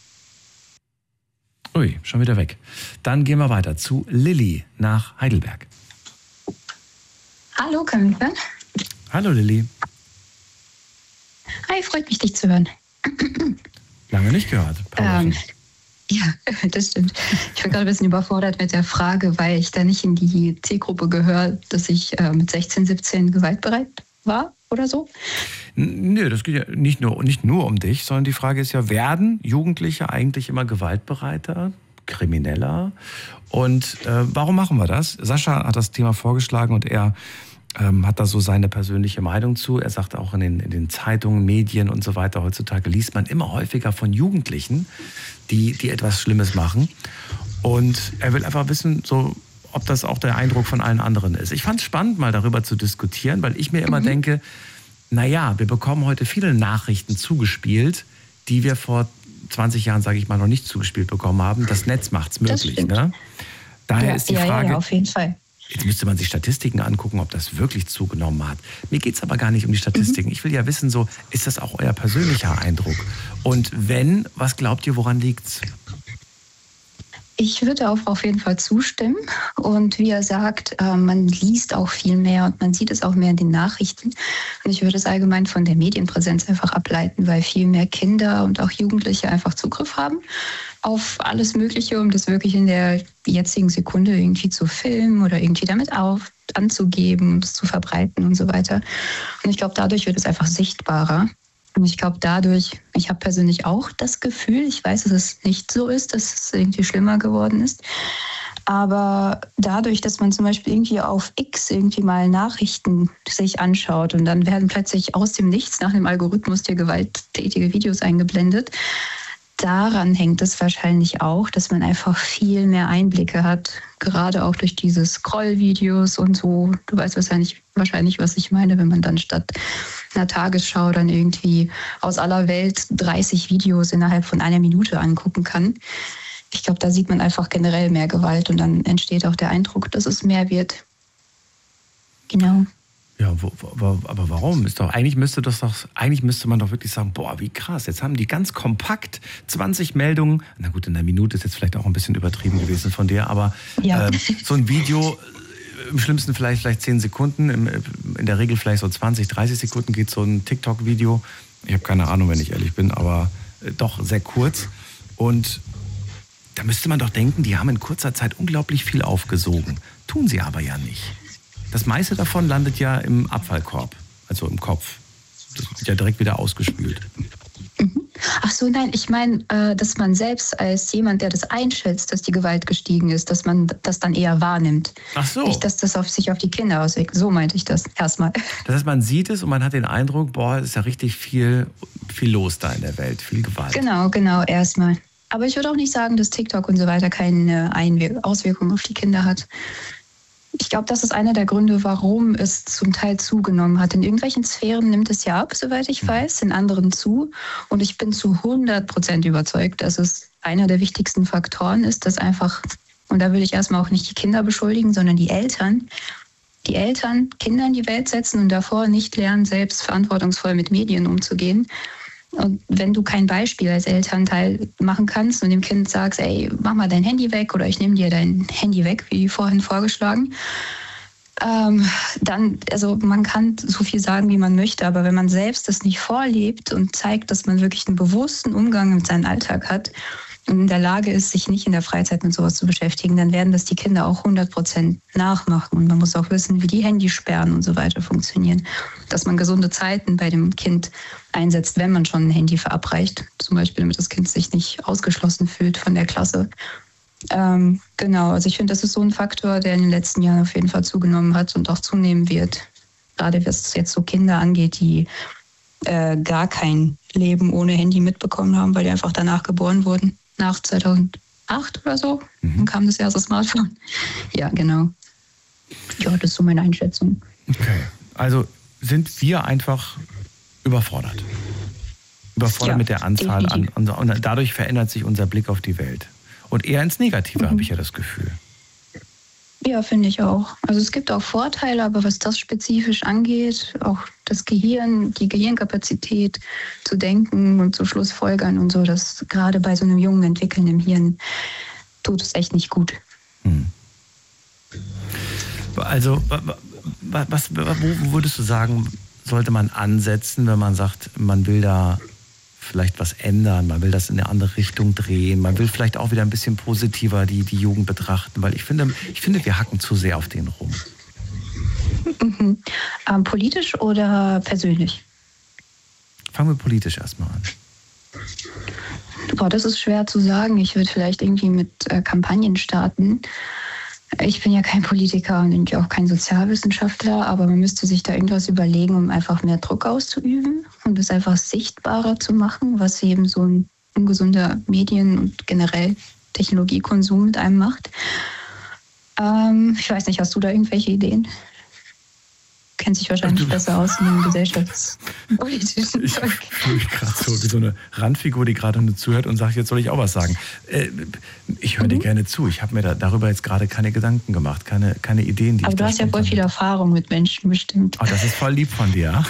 Ui, schon wieder weg. Dann gehen wir weiter zu Lilly nach Heidelberg. Hallo, kann mich hören? Hallo Lilly. Hi, freut mich, dich zu hören. Lange nicht gehört. Ja, das stimmt. Ich bin gerade ein bisschen überfordert mit der Frage, weil ich da nicht in die Zielgruppe gehöre, dass ich mit 16, 17 gewaltbereit war oder so. Nö, das geht ja nicht nur um dich, sondern die Frage ist ja, werden Jugendliche eigentlich immer gewaltbereiter, krimineller? Und warum machen wir das? Sascha hat das Thema vorgeschlagen und er hat da so seine persönliche Meinung zu. Er sagt auch in den Zeitungen, Medien und so weiter, heutzutage liest man immer häufiger von Jugendlichen, die etwas Schlimmes machen. Und er will einfach wissen, so, ob das auch der Eindruck von allen anderen ist. Ich fand es spannend, mal darüber zu diskutieren, weil ich mir immer denke, naja, wir bekommen heute viele Nachrichten zugespielt, die wir vor 20 Jahren, sage ich mal, noch nicht zugespielt bekommen haben. Das Netz macht es möglich. Ne? Daher ist die Frage, ja, auf jeden Fall. Jetzt müsste man sich Statistiken angucken, ob das wirklich zugenommen hat. Mir geht es aber gar nicht um die Statistiken. Ich will ja wissen, so, ist das auch euer persönlicher Eindruck? Und wenn, was glaubt ihr, woran liegt's? Ich würde auf jeden Fall zustimmen. Und wie er sagt, man liest auch viel mehr und man sieht es auch mehr in den Nachrichten. Und ich würde es allgemein von der Medienpräsenz einfach ableiten, weil viel mehr Kinder und auch Jugendliche einfach Zugriff haben auf alles Mögliche, um das wirklich in der jetzigen Sekunde irgendwie zu filmen oder irgendwie damit anzugeben und es zu verbreiten und so weiter. Und ich glaube, dadurch wird es einfach sichtbarer. Und ich glaube dadurch, ich habe persönlich auch das Gefühl, ich weiß, dass es nicht so ist, dass es irgendwie schlimmer geworden ist, aber dadurch, dass man zum Beispiel irgendwie auf X irgendwie mal Nachrichten sich anschaut und dann werden plötzlich aus dem Nichts nach dem Algorithmus dir gewalttätige Videos eingeblendet, daran hängt es wahrscheinlich auch, dass man einfach viel mehr Einblicke hat, gerade auch durch diese Scroll-Videos und so. Du weißt wahrscheinlich, was ich meine, wenn man dann statt einer Tagesschau dann irgendwie aus aller Welt 30 Videos innerhalb von einer Minute angucken kann. Ich glaube, da sieht man einfach generell mehr Gewalt und dann entsteht auch der Eindruck, dass es mehr wird. Genau. Ja, aber warum? Eigentlich müsste man doch wirklich sagen, boah, wie krass, jetzt haben die ganz kompakt 20 Meldungen, na gut, in einer Minute ist jetzt vielleicht auch ein bisschen übertrieben gewesen von dir, aber ja. So ein Video, im schlimmsten vielleicht 10 Sekunden, in der Regel vielleicht so 20, 30 Sekunden geht so ein TikTok-Video. Ich habe keine Ahnung, wenn ich ehrlich bin, aber doch sehr kurz. Und da müsste man doch denken, die haben in kurzer Zeit unglaublich viel aufgesogen. Tun sie aber ja nicht. Das meiste davon landet ja im Abfallkorb, also im Kopf. Das wird ja direkt wieder ausgespült. Ach so, nein, ich meine, dass man selbst als jemand, der das einschätzt, dass die Gewalt gestiegen ist, dass man das dann eher wahrnimmt. Ach so. Nicht, dass das sich auf die Kinder auswirkt. So meinte ich das erstmal. Das heißt, man sieht es und man hat den Eindruck, boah, es ist ja richtig viel los da in der Welt, viel Gewalt. Genau, erstmal. Aber ich würde auch nicht sagen, dass TikTok und so weiter keine Auswirkungen auf die Kinder hat. Ich glaube, das ist einer der Gründe, warum es zum Teil zugenommen hat. In irgendwelchen Sphären nimmt es ja ab, soweit ich weiß, in anderen zu. Und ich bin zu 100% überzeugt, dass es einer der wichtigsten Faktoren ist, dass einfach, und da würde ich erstmal auch nicht die Kinder beschuldigen, sondern die Eltern Kinder in die Welt setzen und davor nicht lernen, selbst verantwortungsvoll mit Medien umzugehen. Und wenn du kein Beispiel als Elternteil machen kannst und dem Kind sagst, ey, mach mal dein Handy weg oder ich nehme dir dein Handy weg, wie vorhin vorgeschlagen, dann, also man kann so viel sagen, wie man möchte, aber wenn man selbst das nicht vorlebt und zeigt, dass man wirklich einen bewussten Umgang mit seinem Alltag hat und in der Lage ist, sich nicht in der Freizeit mit sowas zu beschäftigen, dann werden das die Kinder auch 100% nachmachen. Und man muss auch wissen, wie die Handysperren und so weiter funktionieren. Dass man gesunde Zeiten bei dem Kind einsetzt, wenn man schon ein Handy verabreicht. Zum Beispiel, damit das Kind sich nicht ausgeschlossen fühlt von der Klasse. Genau, also ich finde, das ist so ein Faktor, der in den letzten Jahren auf jeden Fall zugenommen hat und auch zunehmen wird. gerade was jetzt so Kinder angeht, die gar kein Leben ohne Handy mitbekommen haben, weil die einfach danach geboren wurden, nach 2008 oder so. Dann kam das erste Smartphone. Ja, genau. Ja, das ist so meine Einschätzung. Okay, also sind wir einfach überfordert. Überfordert mit der Anzahl an. Und dadurch verändert sich unser Blick auf die Welt. Und eher ins Negative, habe ich ja das Gefühl. Ja, finde ich auch. Also es gibt auch Vorteile, aber was das spezifisch angeht, auch das Gehirn, die Gehirnkapazität zu denken und zu Schlussfolgern und so, das gerade bei so einem jungen Entwickeln im Hirn tut es echt nicht gut. Also, wo würdest du sagen, sollte man ansetzen, wenn man sagt, man will da vielleicht was ändern, man will das in eine andere Richtung drehen, man will vielleicht auch wieder ein bisschen positiver die Jugend betrachten, weil ich finde, wir hacken zu sehr auf denen rum. Politisch oder persönlich? Fangen wir politisch erstmal an. Boah, das ist schwer zu sagen. Ich würde vielleicht irgendwie mit Kampagnen starten. Ich bin ja kein Politiker und auch kein Sozialwissenschaftler, aber man müsste sich da irgendwas überlegen, um einfach mehr Druck auszuüben und es einfach sichtbarer zu machen, was eben so ein ungesunder Medien- und generell Technologiekonsum mit einem macht. Ich weiß nicht, hast du da irgendwelche Ideen? Kennt sich wahrscheinlich besser aus in den gesellschaftspolitischen. Ich fühle mich gerade so wie so eine Randfigur, die gerade nur zuhört und sagt, jetzt soll ich auch was sagen. Ich höre dir gerne zu. Ich habe mir darüber jetzt gerade keine Gedanken gemacht, keine Ideen, die aber ich du hast ja voll viel Erfahrung mit Menschen bestimmt. Oh, das ist voll lieb von dir.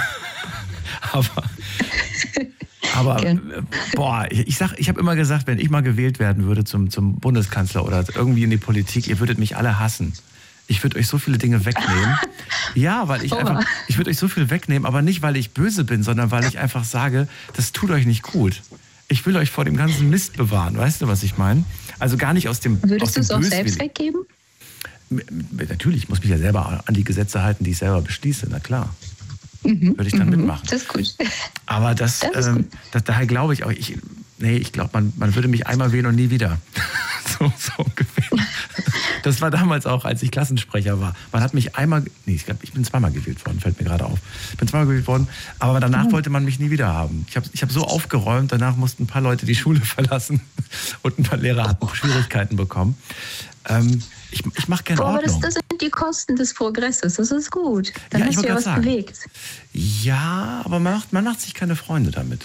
Aber boah, ich habe immer gesagt, wenn ich mal gewählt werden würde zum Bundeskanzler oder irgendwie in die Politik, ihr würdet mich alle hassen. Ich würde euch so viele Dinge wegnehmen. Ja, weil ich würde euch so viel wegnehmen, aber nicht, weil ich böse bin, sondern weil ich einfach sage, das tut euch nicht gut. Ich will euch vor dem ganzen Mist bewahren. Weißt du, was ich meine? Also gar nicht aus dem Würdest du es auch selbst weggeben? Natürlich, ich muss mich ja selber an die Gesetze halten, die ich selber beschließe, na klar. Würde ich dann mitmachen. Das ist gut. Aber daher glaube ich auch, ich glaube, man würde mich einmal wählen und nie wieder. so ungefähr. Das war damals auch, als ich Klassensprecher war. Man hat mich einmal, ich bin zweimal gewählt worden, fällt mir gerade auf. Ich bin zweimal gewählt worden, aber danach wollte man mich nie wieder haben. Ich hab so aufgeräumt, danach mussten ein paar Leute die Schule verlassen und ein paar Lehrer hatten Schwierigkeiten bekommen. Ich mache gerne Ordnung. Aber das sind die Kosten des Progresses, das ist gut. Dann hast du ja was bewegt. Ja, aber man macht sich keine Freunde damit.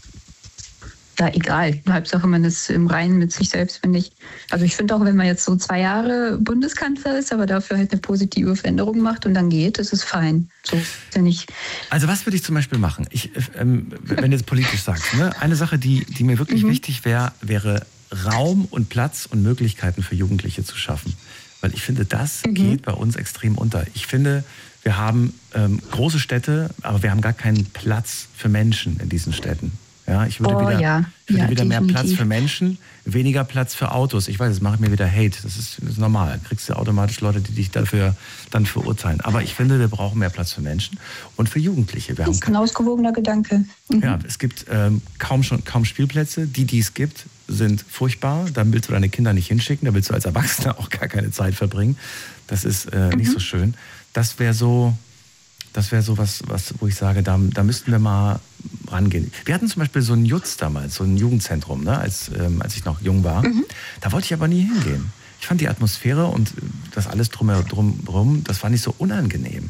Ja, egal. Hauptsache, man ist im Reinen mit sich selbst, finde ich. Also ich finde auch, wenn man jetzt so 2 Jahre Bundeskanzler ist, aber dafür halt eine positive Veränderung macht und dann geht, das ist fein. So ist ja nicht. Also was würde ich zum Beispiel machen? Wenn du jetzt politisch sagst, ne? Eine Sache, die mir wirklich wichtig wäre Raum und Platz und Möglichkeiten für Jugendliche zu schaffen. Weil ich finde, das geht bei uns extrem unter. Ich finde, wir haben große Städte, aber wir haben gar keinen Platz für Menschen in diesen Städten. Ja, ich würde wieder mehr Platz für Menschen, weniger Platz für Autos. Ich weiß, das macht mir wieder Hate. Das ist normal. Da kriegst du automatisch Leute, die dich dafür dann verurteilen. Aber ich finde, wir brauchen mehr Platz für Menschen und für Jugendliche. Das ist ein ausgewogener Gedanke. Ja, es gibt kaum Spielplätze. Die es gibt, sind furchtbar. Da willst du deine Kinder nicht hinschicken. Da willst du als Erwachsener auch gar keine Zeit verbringen. Das ist nicht so schön. Das wäre so was, wo ich sage, da müssten wir mal rangehen. Wir hatten zum Beispiel so einen Jutz damals, so ein Jugendzentrum, ne, als ich noch jung war. Da wollte ich aber nie hingehen. Ich fand die Atmosphäre und das alles drumherum, das fand ich so unangenehm.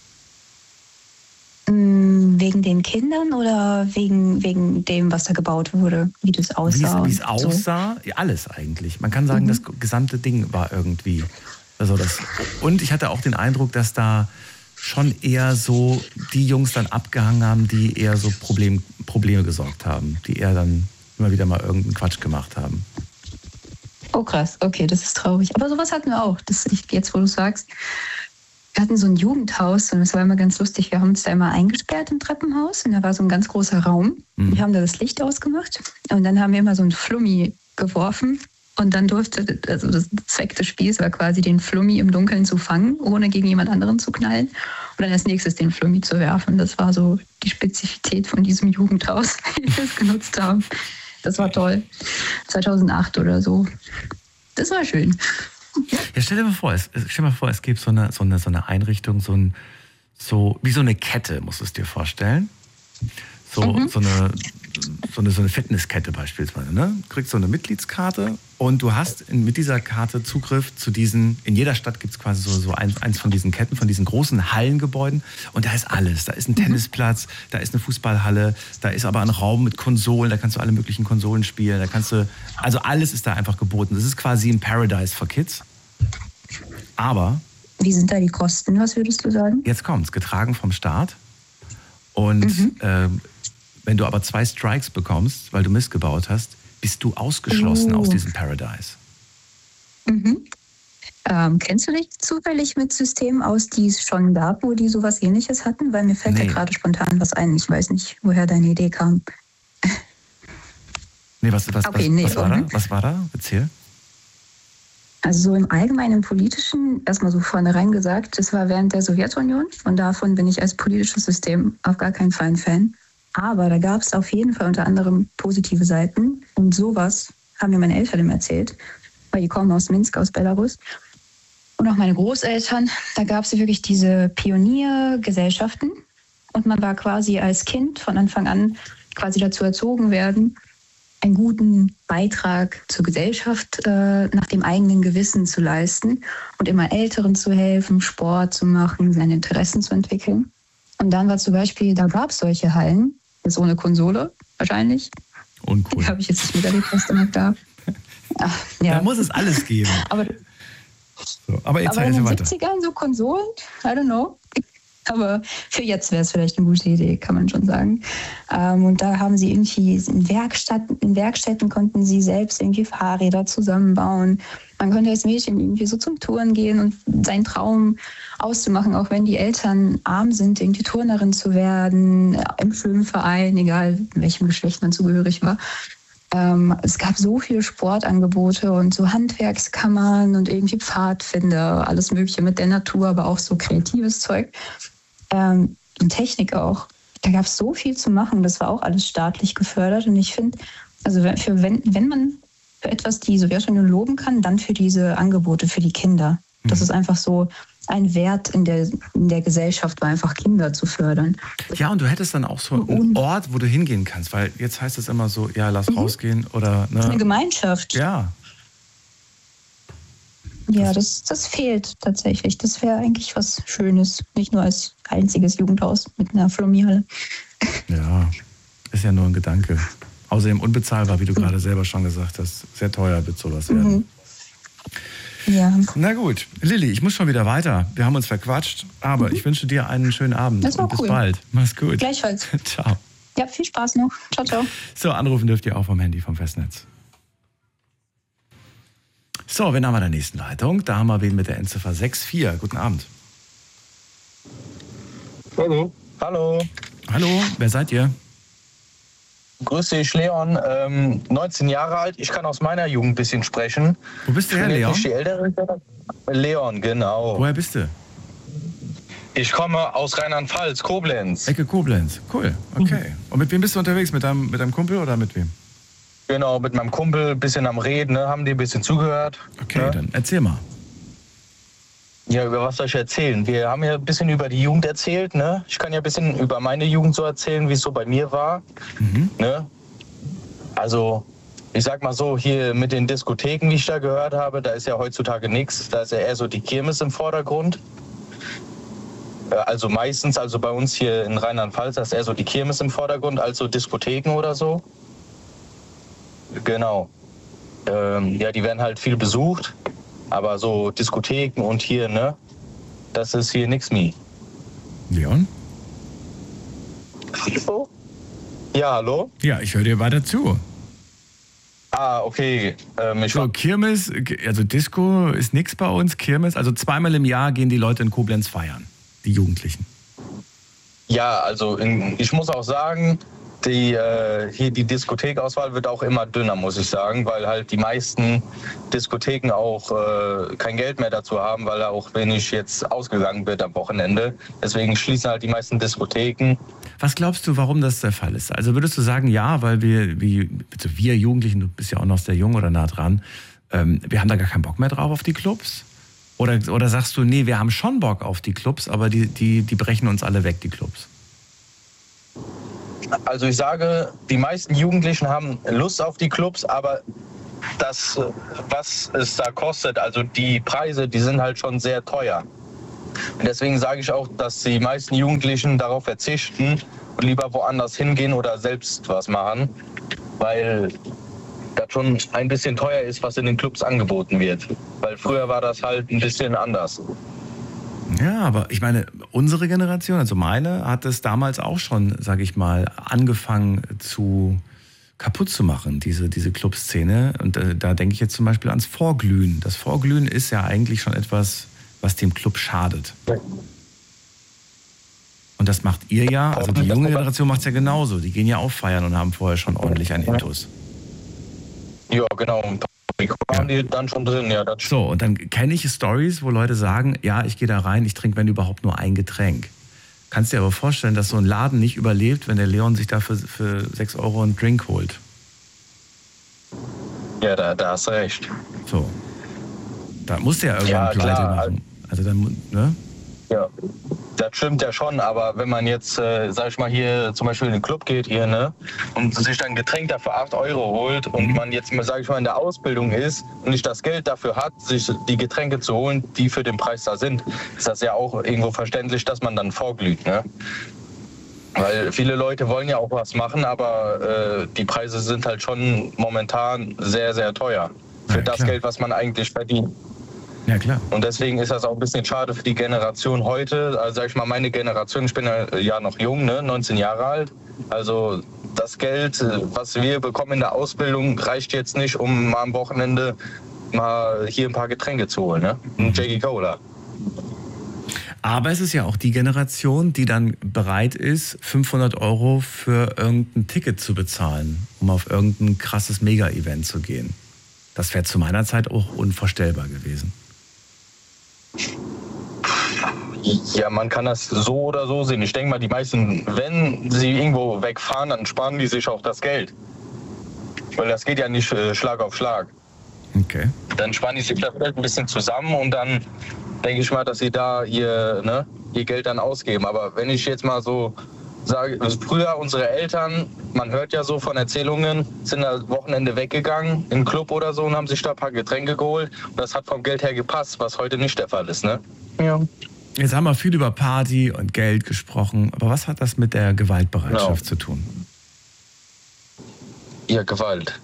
Wegen den Kindern oder wegen dem, was da gebaut wurde, wie das aussah? Wie es aussah, ja, alles eigentlich. Man kann sagen, das gesamte Ding war irgendwie. Also und ich hatte auch den Eindruck, dass da schon eher so die Jungs dann abgehangen haben, die eher so Probleme gesorgt haben, die eher dann immer wieder mal irgendeinen Quatsch gemacht haben. Oh krass, okay, das ist traurig. Aber sowas hatten wir auch, jetzt wo du sagst. Wir hatten so ein Jugendhaus und das war immer ganz lustig. Wir haben uns da immer eingesperrt im Treppenhaus und da war so ein ganz großer Raum. Wir haben da das Licht ausgemacht und dann haben wir immer so einen Flummi geworfen. Und dann das Zweck des Spiels war quasi, den Flummi im Dunkeln zu fangen, ohne gegen jemand anderen zu knallen. Und dann als nächstes den Flummi zu werfen. Das war so die Spezifität von diesem Jugendhaus, wie wir es genutzt haben. Das war toll. 2008 oder so. Das war schön. Ja, stell dir mal vor, es gibt so eine Einrichtung, so so wie so eine Kette, musst du es dir vorstellen. So eine Fitnesskette beispielsweise. Ne? Du kriegst so eine Mitgliedskarte und du hast mit dieser Karte Zugriff zu diesen, in jeder Stadt gibt es quasi so eins von diesen Ketten, von diesen großen Hallengebäuden und da ist alles. Da ist ein Tennisplatz, da ist eine Fußballhalle, da ist aber ein Raum mit Konsolen, da kannst du alle möglichen Konsolen spielen, also alles ist da einfach geboten. Das ist quasi ein Paradise for Kids. Aber... Wie sind da die Kosten, was würdest du sagen? Jetzt kommt's, getragen vom Staat und wenn du aber 2 Strikes bekommst, weil du Mist gebaut hast, bist du ausgeschlossen aus diesem Paradise. Kennst du dich zufällig mit Systemen aus, die es schon gab, wo die sowas Ähnliches hatten? Weil mir fällt ja gerade spontan was ein. Ich weiß nicht, woher deine Idee kam. Nee, was war da? Erzähl. Also so im allgemeinen Politischen, erstmal so vornherein gesagt, das war während der Sowjetunion und davon bin ich als politisches System auf gar keinen Fall ein Fan. Aber da gab es auf jeden Fall unter anderem positive Seiten. Und sowas haben mir meine Eltern erzählt, weil die kommen aus Minsk, aus Belarus. Und auch meine Großeltern. Da gab es wirklich diese Pioniergesellschaften. Und man war quasi als Kind von Anfang an quasi dazu erzogen werden, einen guten Beitrag zur Gesellschaft nach dem eigenen Gewissen zu leisten und immer Älteren zu helfen, Sport zu machen, seine Interessen zu entwickeln. Und dann war zum Beispiel, da gab es solche Hallen, jetzt ohne Konsole wahrscheinlich. Uncool. Die habe ich jetzt nicht miterlebt, was da noch gab. Da muss es alles geben. Aber jetzt in den weiter. 70ern so Konsolen, I don't know. Aber für jetzt wäre es vielleicht eine gute Idee, kann man schon sagen. Und da haben sie irgendwie in Werkstätten konnten sie selbst irgendwie Fahrräder zusammenbauen. Man konnte als Mädchen irgendwie so zum Touren gehen und seinen Traum auszumachen, auch wenn die Eltern arm sind, irgendwie Turnerin zu werden, im Schwimmverein, egal welchem Geschlecht man zugehörig war. Es gab so viele Sportangebote und so Handwerkskammern und irgendwie Pfadfinder, alles Mögliche mit der Natur, aber auch so kreatives Zeug. Und Technik auch. Da gab es so viel zu machen. Das war auch alles staatlich gefördert. Und ich finde, also wenn man für etwas die Sowjetunion loben kann, dann für diese Angebote für die Kinder. Das ist einfach so ein Wert in der Gesellschaft, war einfach Kinder zu fördern. Ja, und du hättest dann auch so einen Ort, wo du hingehen kannst, weil jetzt heißt es immer so, ja, lass rausgehen oder... Ne? Eine Gemeinschaft. Ja. Ja, das fehlt tatsächlich. Das wäre eigentlich was Schönes. Nicht nur als einziges Jugendhaus mit einer Flummihalle. Ja, ist ja nur ein Gedanke. Außerdem unbezahlbar, wie du gerade selber schon gesagt hast. Sehr teuer wird sowas werden. Ja. Na gut, Lilly, ich muss schon wieder weiter. Wir haben uns verquatscht, aber ich wünsche dir einen schönen Abend. Das war und bis cool. bald. Mach's gut. Gleichfalls. Ciao. Ja, viel Spaß noch. Ciao, ciao. So, anrufen dürft ihr auch vom Handy, vom Festnetz. So, wen haben wir in der nächsten Leitung? Da haben wir wen mit der Endziffer 64. Guten Abend. Hallo. Hallo. Hallo, wer seid ihr? Grüß dich, Leon. 19 Jahre alt. Ich kann aus meiner Jugend ein bisschen sprechen. Wo bist du her, Leon? Nicht die Ältere. Leon, genau. Woher bist du? Ich komme aus Rheinland-Pfalz, Koblenz. Ecke Koblenz. Cool, okay. Und mit wem bist du unterwegs? Mit deinem Kumpel oder mit wem? Genau, mit meinem Kumpel, ein bisschen am Reden, ne? Haben die ein bisschen zugehört. Okay, ne? Dann erzähl mal. Ja, über was soll ich erzählen? Wir haben ja ein bisschen über die Jugend erzählt, ne? Ich kann ja ein bisschen über meine Jugend so erzählen, wie es so bei mir war. Ne? Also, ich sag mal so, hier mit den Diskotheken, wie ich da gehört habe, da ist ja heutzutage nichts. Da ist ja eher so die Kirmes im Vordergrund. Also meistens, also bei uns hier in Rheinland-Pfalz, da ist eher so die Kirmes im Vordergrund, als so Diskotheken oder so. Genau. Ja, die werden halt viel besucht. Aber so Diskotheken und hier, ne, das ist hier nichts mehr. Leon? Hallo? Ja, hallo? Ja, ich höre dir weiter zu. Ah, okay. So, Kirmes, also Disco ist nichts bei uns, Kirmes. Also 2-mal im Jahr gehen die Leute in Koblenz feiern, die Jugendlichen. Ja, also ich muss auch sagen, hier die Diskothekauswahl wird auch immer dünner, muss ich sagen, weil halt die meisten Diskotheken auch kein Geld mehr dazu haben, weil da auch wenig jetzt ausgegangen wird am Wochenende. Deswegen schließen halt die meisten Diskotheken. Was glaubst du, warum das der Fall ist? Also würdest du sagen, ja, weil wir Jugendlichen, du bist ja auch noch sehr jung oder nah dran, wir haben da gar keinen Bock mehr drauf auf die Clubs? Oder sagst du, nee, wir haben schon Bock auf die Clubs, aber die brechen uns alle weg, die Clubs? Also ich sage, die meisten Jugendlichen haben Lust auf die Clubs, aber das, was es da kostet, also die Preise, die sind halt schon sehr teuer. Und deswegen sage ich auch, dass die meisten Jugendlichen darauf verzichten und lieber woanders hingehen oder selbst was machen, weil das schon ein bisschen teuer ist, was in den Clubs angeboten wird. Weil früher war das halt ein bisschen anders. Ja, aber ich meine, unsere Generation, also meine, hat es damals auch schon, sage ich mal, angefangen kaputt zu machen, diese Clubszene. Und da denke ich jetzt zum Beispiel ans Vorglühen. Das Vorglühen ist ja eigentlich schon etwas, was dem Club schadet. Und das macht ihr ja, also die junge Generation macht es ja genauso. Die gehen ja auch feiern und haben vorher schon ordentlich einen Intus. Ja, genau. Waren die dann schon drin, ja. Das so, und dann kenne ich Stories, wo Leute sagen, ja, ich gehe da rein, ich trinke, wenn überhaupt, nur ein Getränk. Kannst dir aber vorstellen, dass so ein Laden nicht überlebt, wenn der Leon sich da für 6 Euro einen Drink holt. Ja, da hast du recht. So. Da musst du ja irgendwann pleite machen. Also dann, ne? Ja, das stimmt ja schon, aber wenn man jetzt, sag ich mal, hier zum Beispiel in den Club geht hier, ne, und sich dann ein Getränk dafür 8 Euro holt und man jetzt, sag ich mal, in der Ausbildung ist und nicht das Geld dafür hat, sich die Getränke zu holen, die für den Preis da sind, ist das ja auch irgendwo verständlich, dass man dann vorglüht, ne? Weil viele Leute wollen ja auch was machen, aber die Preise sind halt schon momentan sehr, sehr teuer für das Geld, was man eigentlich verdient. Ja, klar. Und deswegen ist das auch ein bisschen schade für die Generation heute. Also sag ich mal, meine Generation, ich bin ja noch jung, ne, 19 Jahre alt. Also das Geld, was wir bekommen in der Ausbildung, reicht jetzt nicht, um mal am Wochenende mal hier ein paar Getränke zu holen, ne? Ein Jackie Cola. Aber es ist ja auch die Generation, die dann bereit ist, 500 Euro für irgendein Ticket zu bezahlen, um auf irgendein krasses Mega-Event zu gehen. Das wäre zu meiner Zeit auch unvorstellbar gewesen. Ja, man kann das so oder so sehen. Ich denke mal, die meisten, wenn sie irgendwo wegfahren, dann sparen die sich auch das Geld. Weil das geht ja nicht Schlag auf Schlag. Okay. Dann sparen die sich das Geld ein bisschen zusammen und dann denke ich mal, dass sie da ihr Geld dann ausgeben. Aber wenn ich jetzt mal so sage, früher unsere Eltern, man hört ja so von Erzählungen, sind am Wochenende weggegangen im Club oder so und haben sich da ein paar Getränke geholt. Und das hat vom Geld her gepasst, was heute nicht der Fall ist, ne? Ja. Jetzt haben wir viel über Party und Geld gesprochen, aber was hat das mit der Gewaltbereitschaft zu tun? Ja, Gewalt.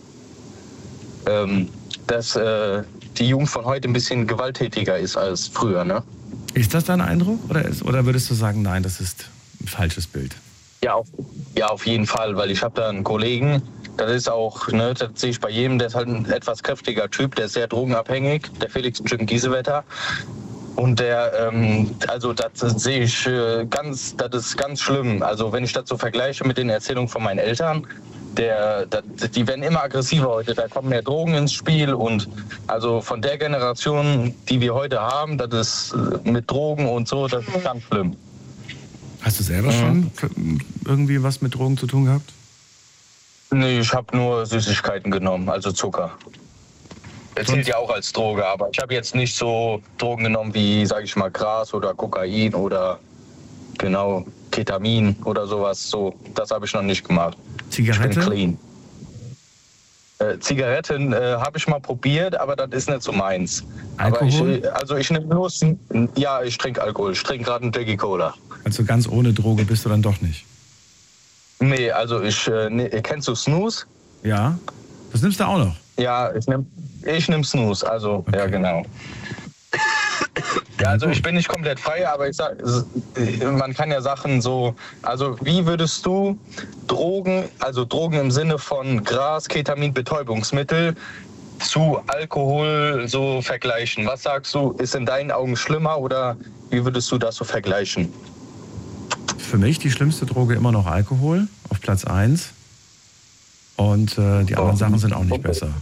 Dass die Jugend von heute ein bisschen gewalttätiger ist als früher, ne? Ist das dein Eindruck oder würdest du sagen, nein, das ist ein falsches Bild? Ja, auf jeden Fall, weil ich habe da einen Kollegen, das ist auch, ne, das sehe ich bei jedem, der ist halt ein etwas kräftiger Typ, der ist sehr drogenabhängig, der Felix Jim Giesewetter. Und der, also das sehe ich das ist ganz schlimm. Also wenn ich das so vergleiche mit den Erzählungen von meinen Eltern, die werden immer aggressiver heute, da kommen mehr Drogen ins Spiel und also von der Generation, die wir heute haben, das ist mit Drogen und so, das ist ganz schlimm. Hast du selber schon irgendwie was mit Drogen zu tun gehabt? Nee, ich habe nur Süßigkeiten genommen, also Zucker. Das zählt ja auch als Droge, aber ich habe jetzt nicht so Drogen genommen wie, sage ich mal, Gras oder Kokain oder genau Ketamin oder sowas. So, das habe ich noch nicht gemacht. Zigarette? Ich bin clean. Zigaretten habe ich mal probiert, aber das ist nicht so meins. Alkohol? Aber ich nehme nur, ja, ich trinke Alkohol. Ich trinke gerade einen Jackie Cola. Also ganz ohne Droge bist du dann doch nicht? Nee, also kennst du Snooze? Ja, das nimmst du auch noch? Ja, ich nehm Snooze, also okay. Ja, genau. Ja, also ich bin nicht komplett frei, aber ich sag, man kann ja Sachen so, also wie würdest du Drogen im Sinne von Gras, Ketamin, Betäubungsmittel zu Alkohol so vergleichen? Was sagst du, ist in deinen Augen schlimmer oder wie würdest du das so vergleichen? Für mich die schlimmste Droge immer noch Alkohol, auf Platz 1. Und die anderen Sachen sind auch nicht besser.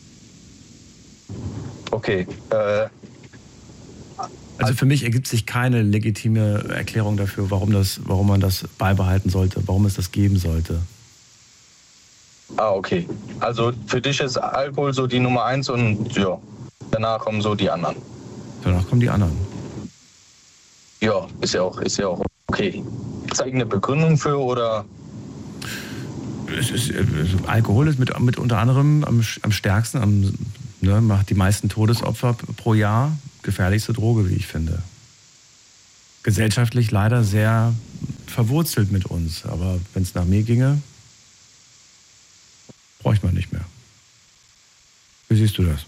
Okay. Also für mich ergibt sich keine legitime Erklärung dafür, warum man das beibehalten sollte, warum es das geben sollte. Ah, okay. Also für dich ist Alkohol so die Nummer 1 und ja, danach kommen so die anderen. Danach kommen die anderen. Ja, ist ja auch okay. Gibt es eine Begründung für oder? Alkohol ist mit unter anderem am stärksten, macht die meisten Todesopfer pro Jahr. Gefährlichste Droge, wie ich finde. Gesellschaftlich leider sehr verwurzelt mit uns. Aber wenn es nach mir ginge, bräuchte man nicht mehr. Wie siehst du das?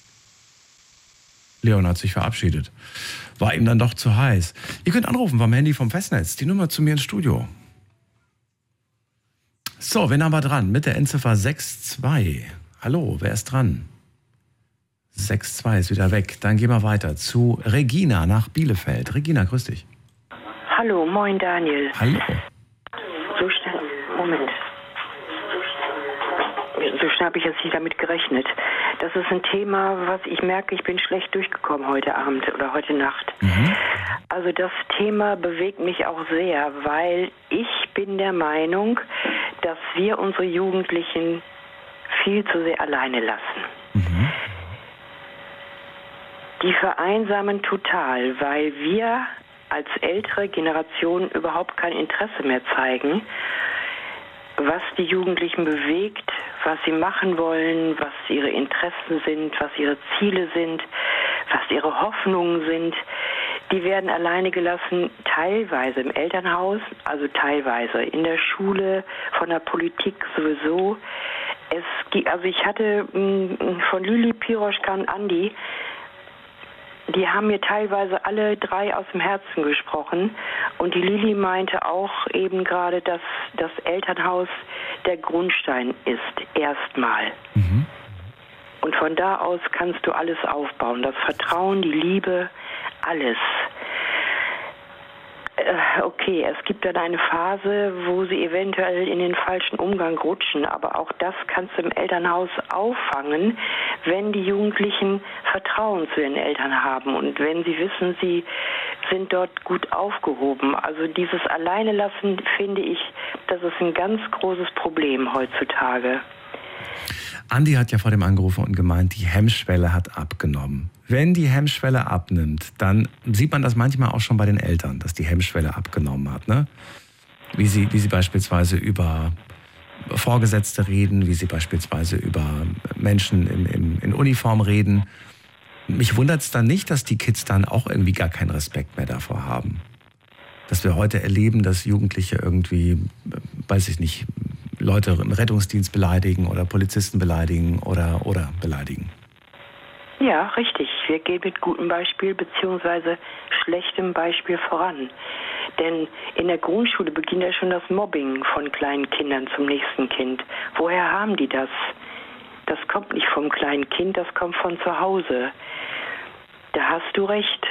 Leon hat sich verabschiedet. War ihm dann doch zu heiß. Ihr könnt anrufen vom Handy vom Festnetz. Die Nummer zu mir ins Studio. So, wen haben wir dran? Mit der Endziffer 6-2. Hallo, wer ist dran? 6-2 ist wieder weg. Dann gehen wir weiter zu Regina nach Bielefeld. Regina, grüß dich. Hallo, moin Daniel. Hallo. So schnell, Moment. So schnell habe ich jetzt nicht damit gerechnet. Das ist ein Thema, was ich merke, ich bin schlecht durchgekommen heute Abend oder heute Nacht. Also das Thema bewegt mich auch sehr, weil ich bin der Meinung, dass wir unsere Jugendlichen viel zu sehr alleine lassen. Die vereinsamen total, weil wir als ältere Generation überhaupt kein Interesse mehr zeigen, was die Jugendlichen bewegt, was sie machen wollen, was ihre Interessen sind, was ihre Ziele sind, was ihre Hoffnungen sind. Die werden alleine gelassen, teilweise im Elternhaus, also teilweise in der Schule, von der Politik sowieso. Ich hatte von Lili, Piroschka und Andi, die haben mir teilweise alle drei aus dem Herzen gesprochen. Und die Lili meinte auch eben gerade, dass das Elternhaus der Grundstein ist, erstmal. Und von da aus kannst du alles aufbauen. Das Vertrauen, die Liebe, alles. Okay, es gibt dann eine Phase, wo sie eventuell in den falschen Umgang rutschen, aber auch das kannst du im Elternhaus auffangen, wenn die Jugendlichen Vertrauen zu den Eltern haben und wenn sie wissen, sie sind dort gut aufgehoben. Also dieses Alleinelassen, finde ich, das ist ein ganz großes Problem heutzutage. Andi hat ja vor dem angerufen und gemeint, die Hemmschwelle hat abgenommen. Wenn die Hemmschwelle abnimmt, dann sieht man das manchmal auch schon bei den Eltern, dass die Hemmschwelle abgenommen hat, ne? Wie sie beispielsweise über Vorgesetzte reden, wie sie beispielsweise über Menschen in Uniform reden. Mich wundert es dann nicht, dass die Kids dann auch irgendwie gar keinen Respekt mehr davor haben. Dass wir heute erleben, dass Jugendliche irgendwie, weiß ich nicht, Leute im Rettungsdienst beleidigen oder Polizisten beleidigen oder beleidigen. Ja, richtig. Wir gehen mit gutem Beispiel bzw. schlechtem Beispiel voran. Denn in der Grundschule beginnt ja schon das Mobbing von kleinen Kindern zum nächsten Kind. Woher haben die das? Das kommt nicht vom kleinen Kind, das kommt von zu Hause. Da hast du recht.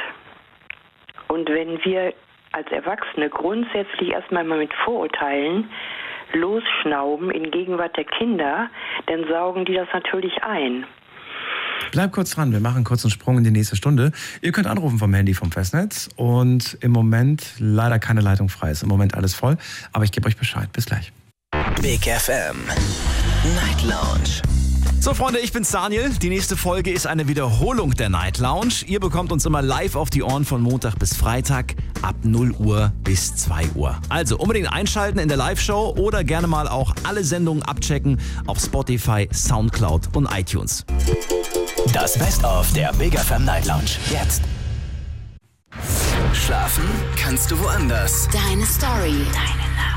Und wenn wir als Erwachsene grundsätzlich erstmal mit Vorurteilen losschnauben in Gegenwart der Kinder, dann saugen die das natürlich ein. Bleib kurz dran, wir machen kurz einen Sprung in die nächste Stunde. Ihr könnt anrufen vom Handy vom Festnetz und im Moment leider keine Leitung frei, ist im Moment alles voll, aber ich gebe euch Bescheid. Bis gleich. Big FM Night Lounge. So Freunde, ich bin's Daniel. Die nächste Folge ist eine Wiederholung der Night Lounge. Ihr bekommt uns immer live auf die Ohren von Montag bis Freitag ab 0 Uhr bis 2 Uhr. Also unbedingt einschalten in der Live-Show oder gerne mal auch alle Sendungen abchecken auf Spotify, Soundcloud und iTunes. Das Best-of der Big FM Night Lounge. Jetzt. Schlafen kannst du woanders. Deine Story.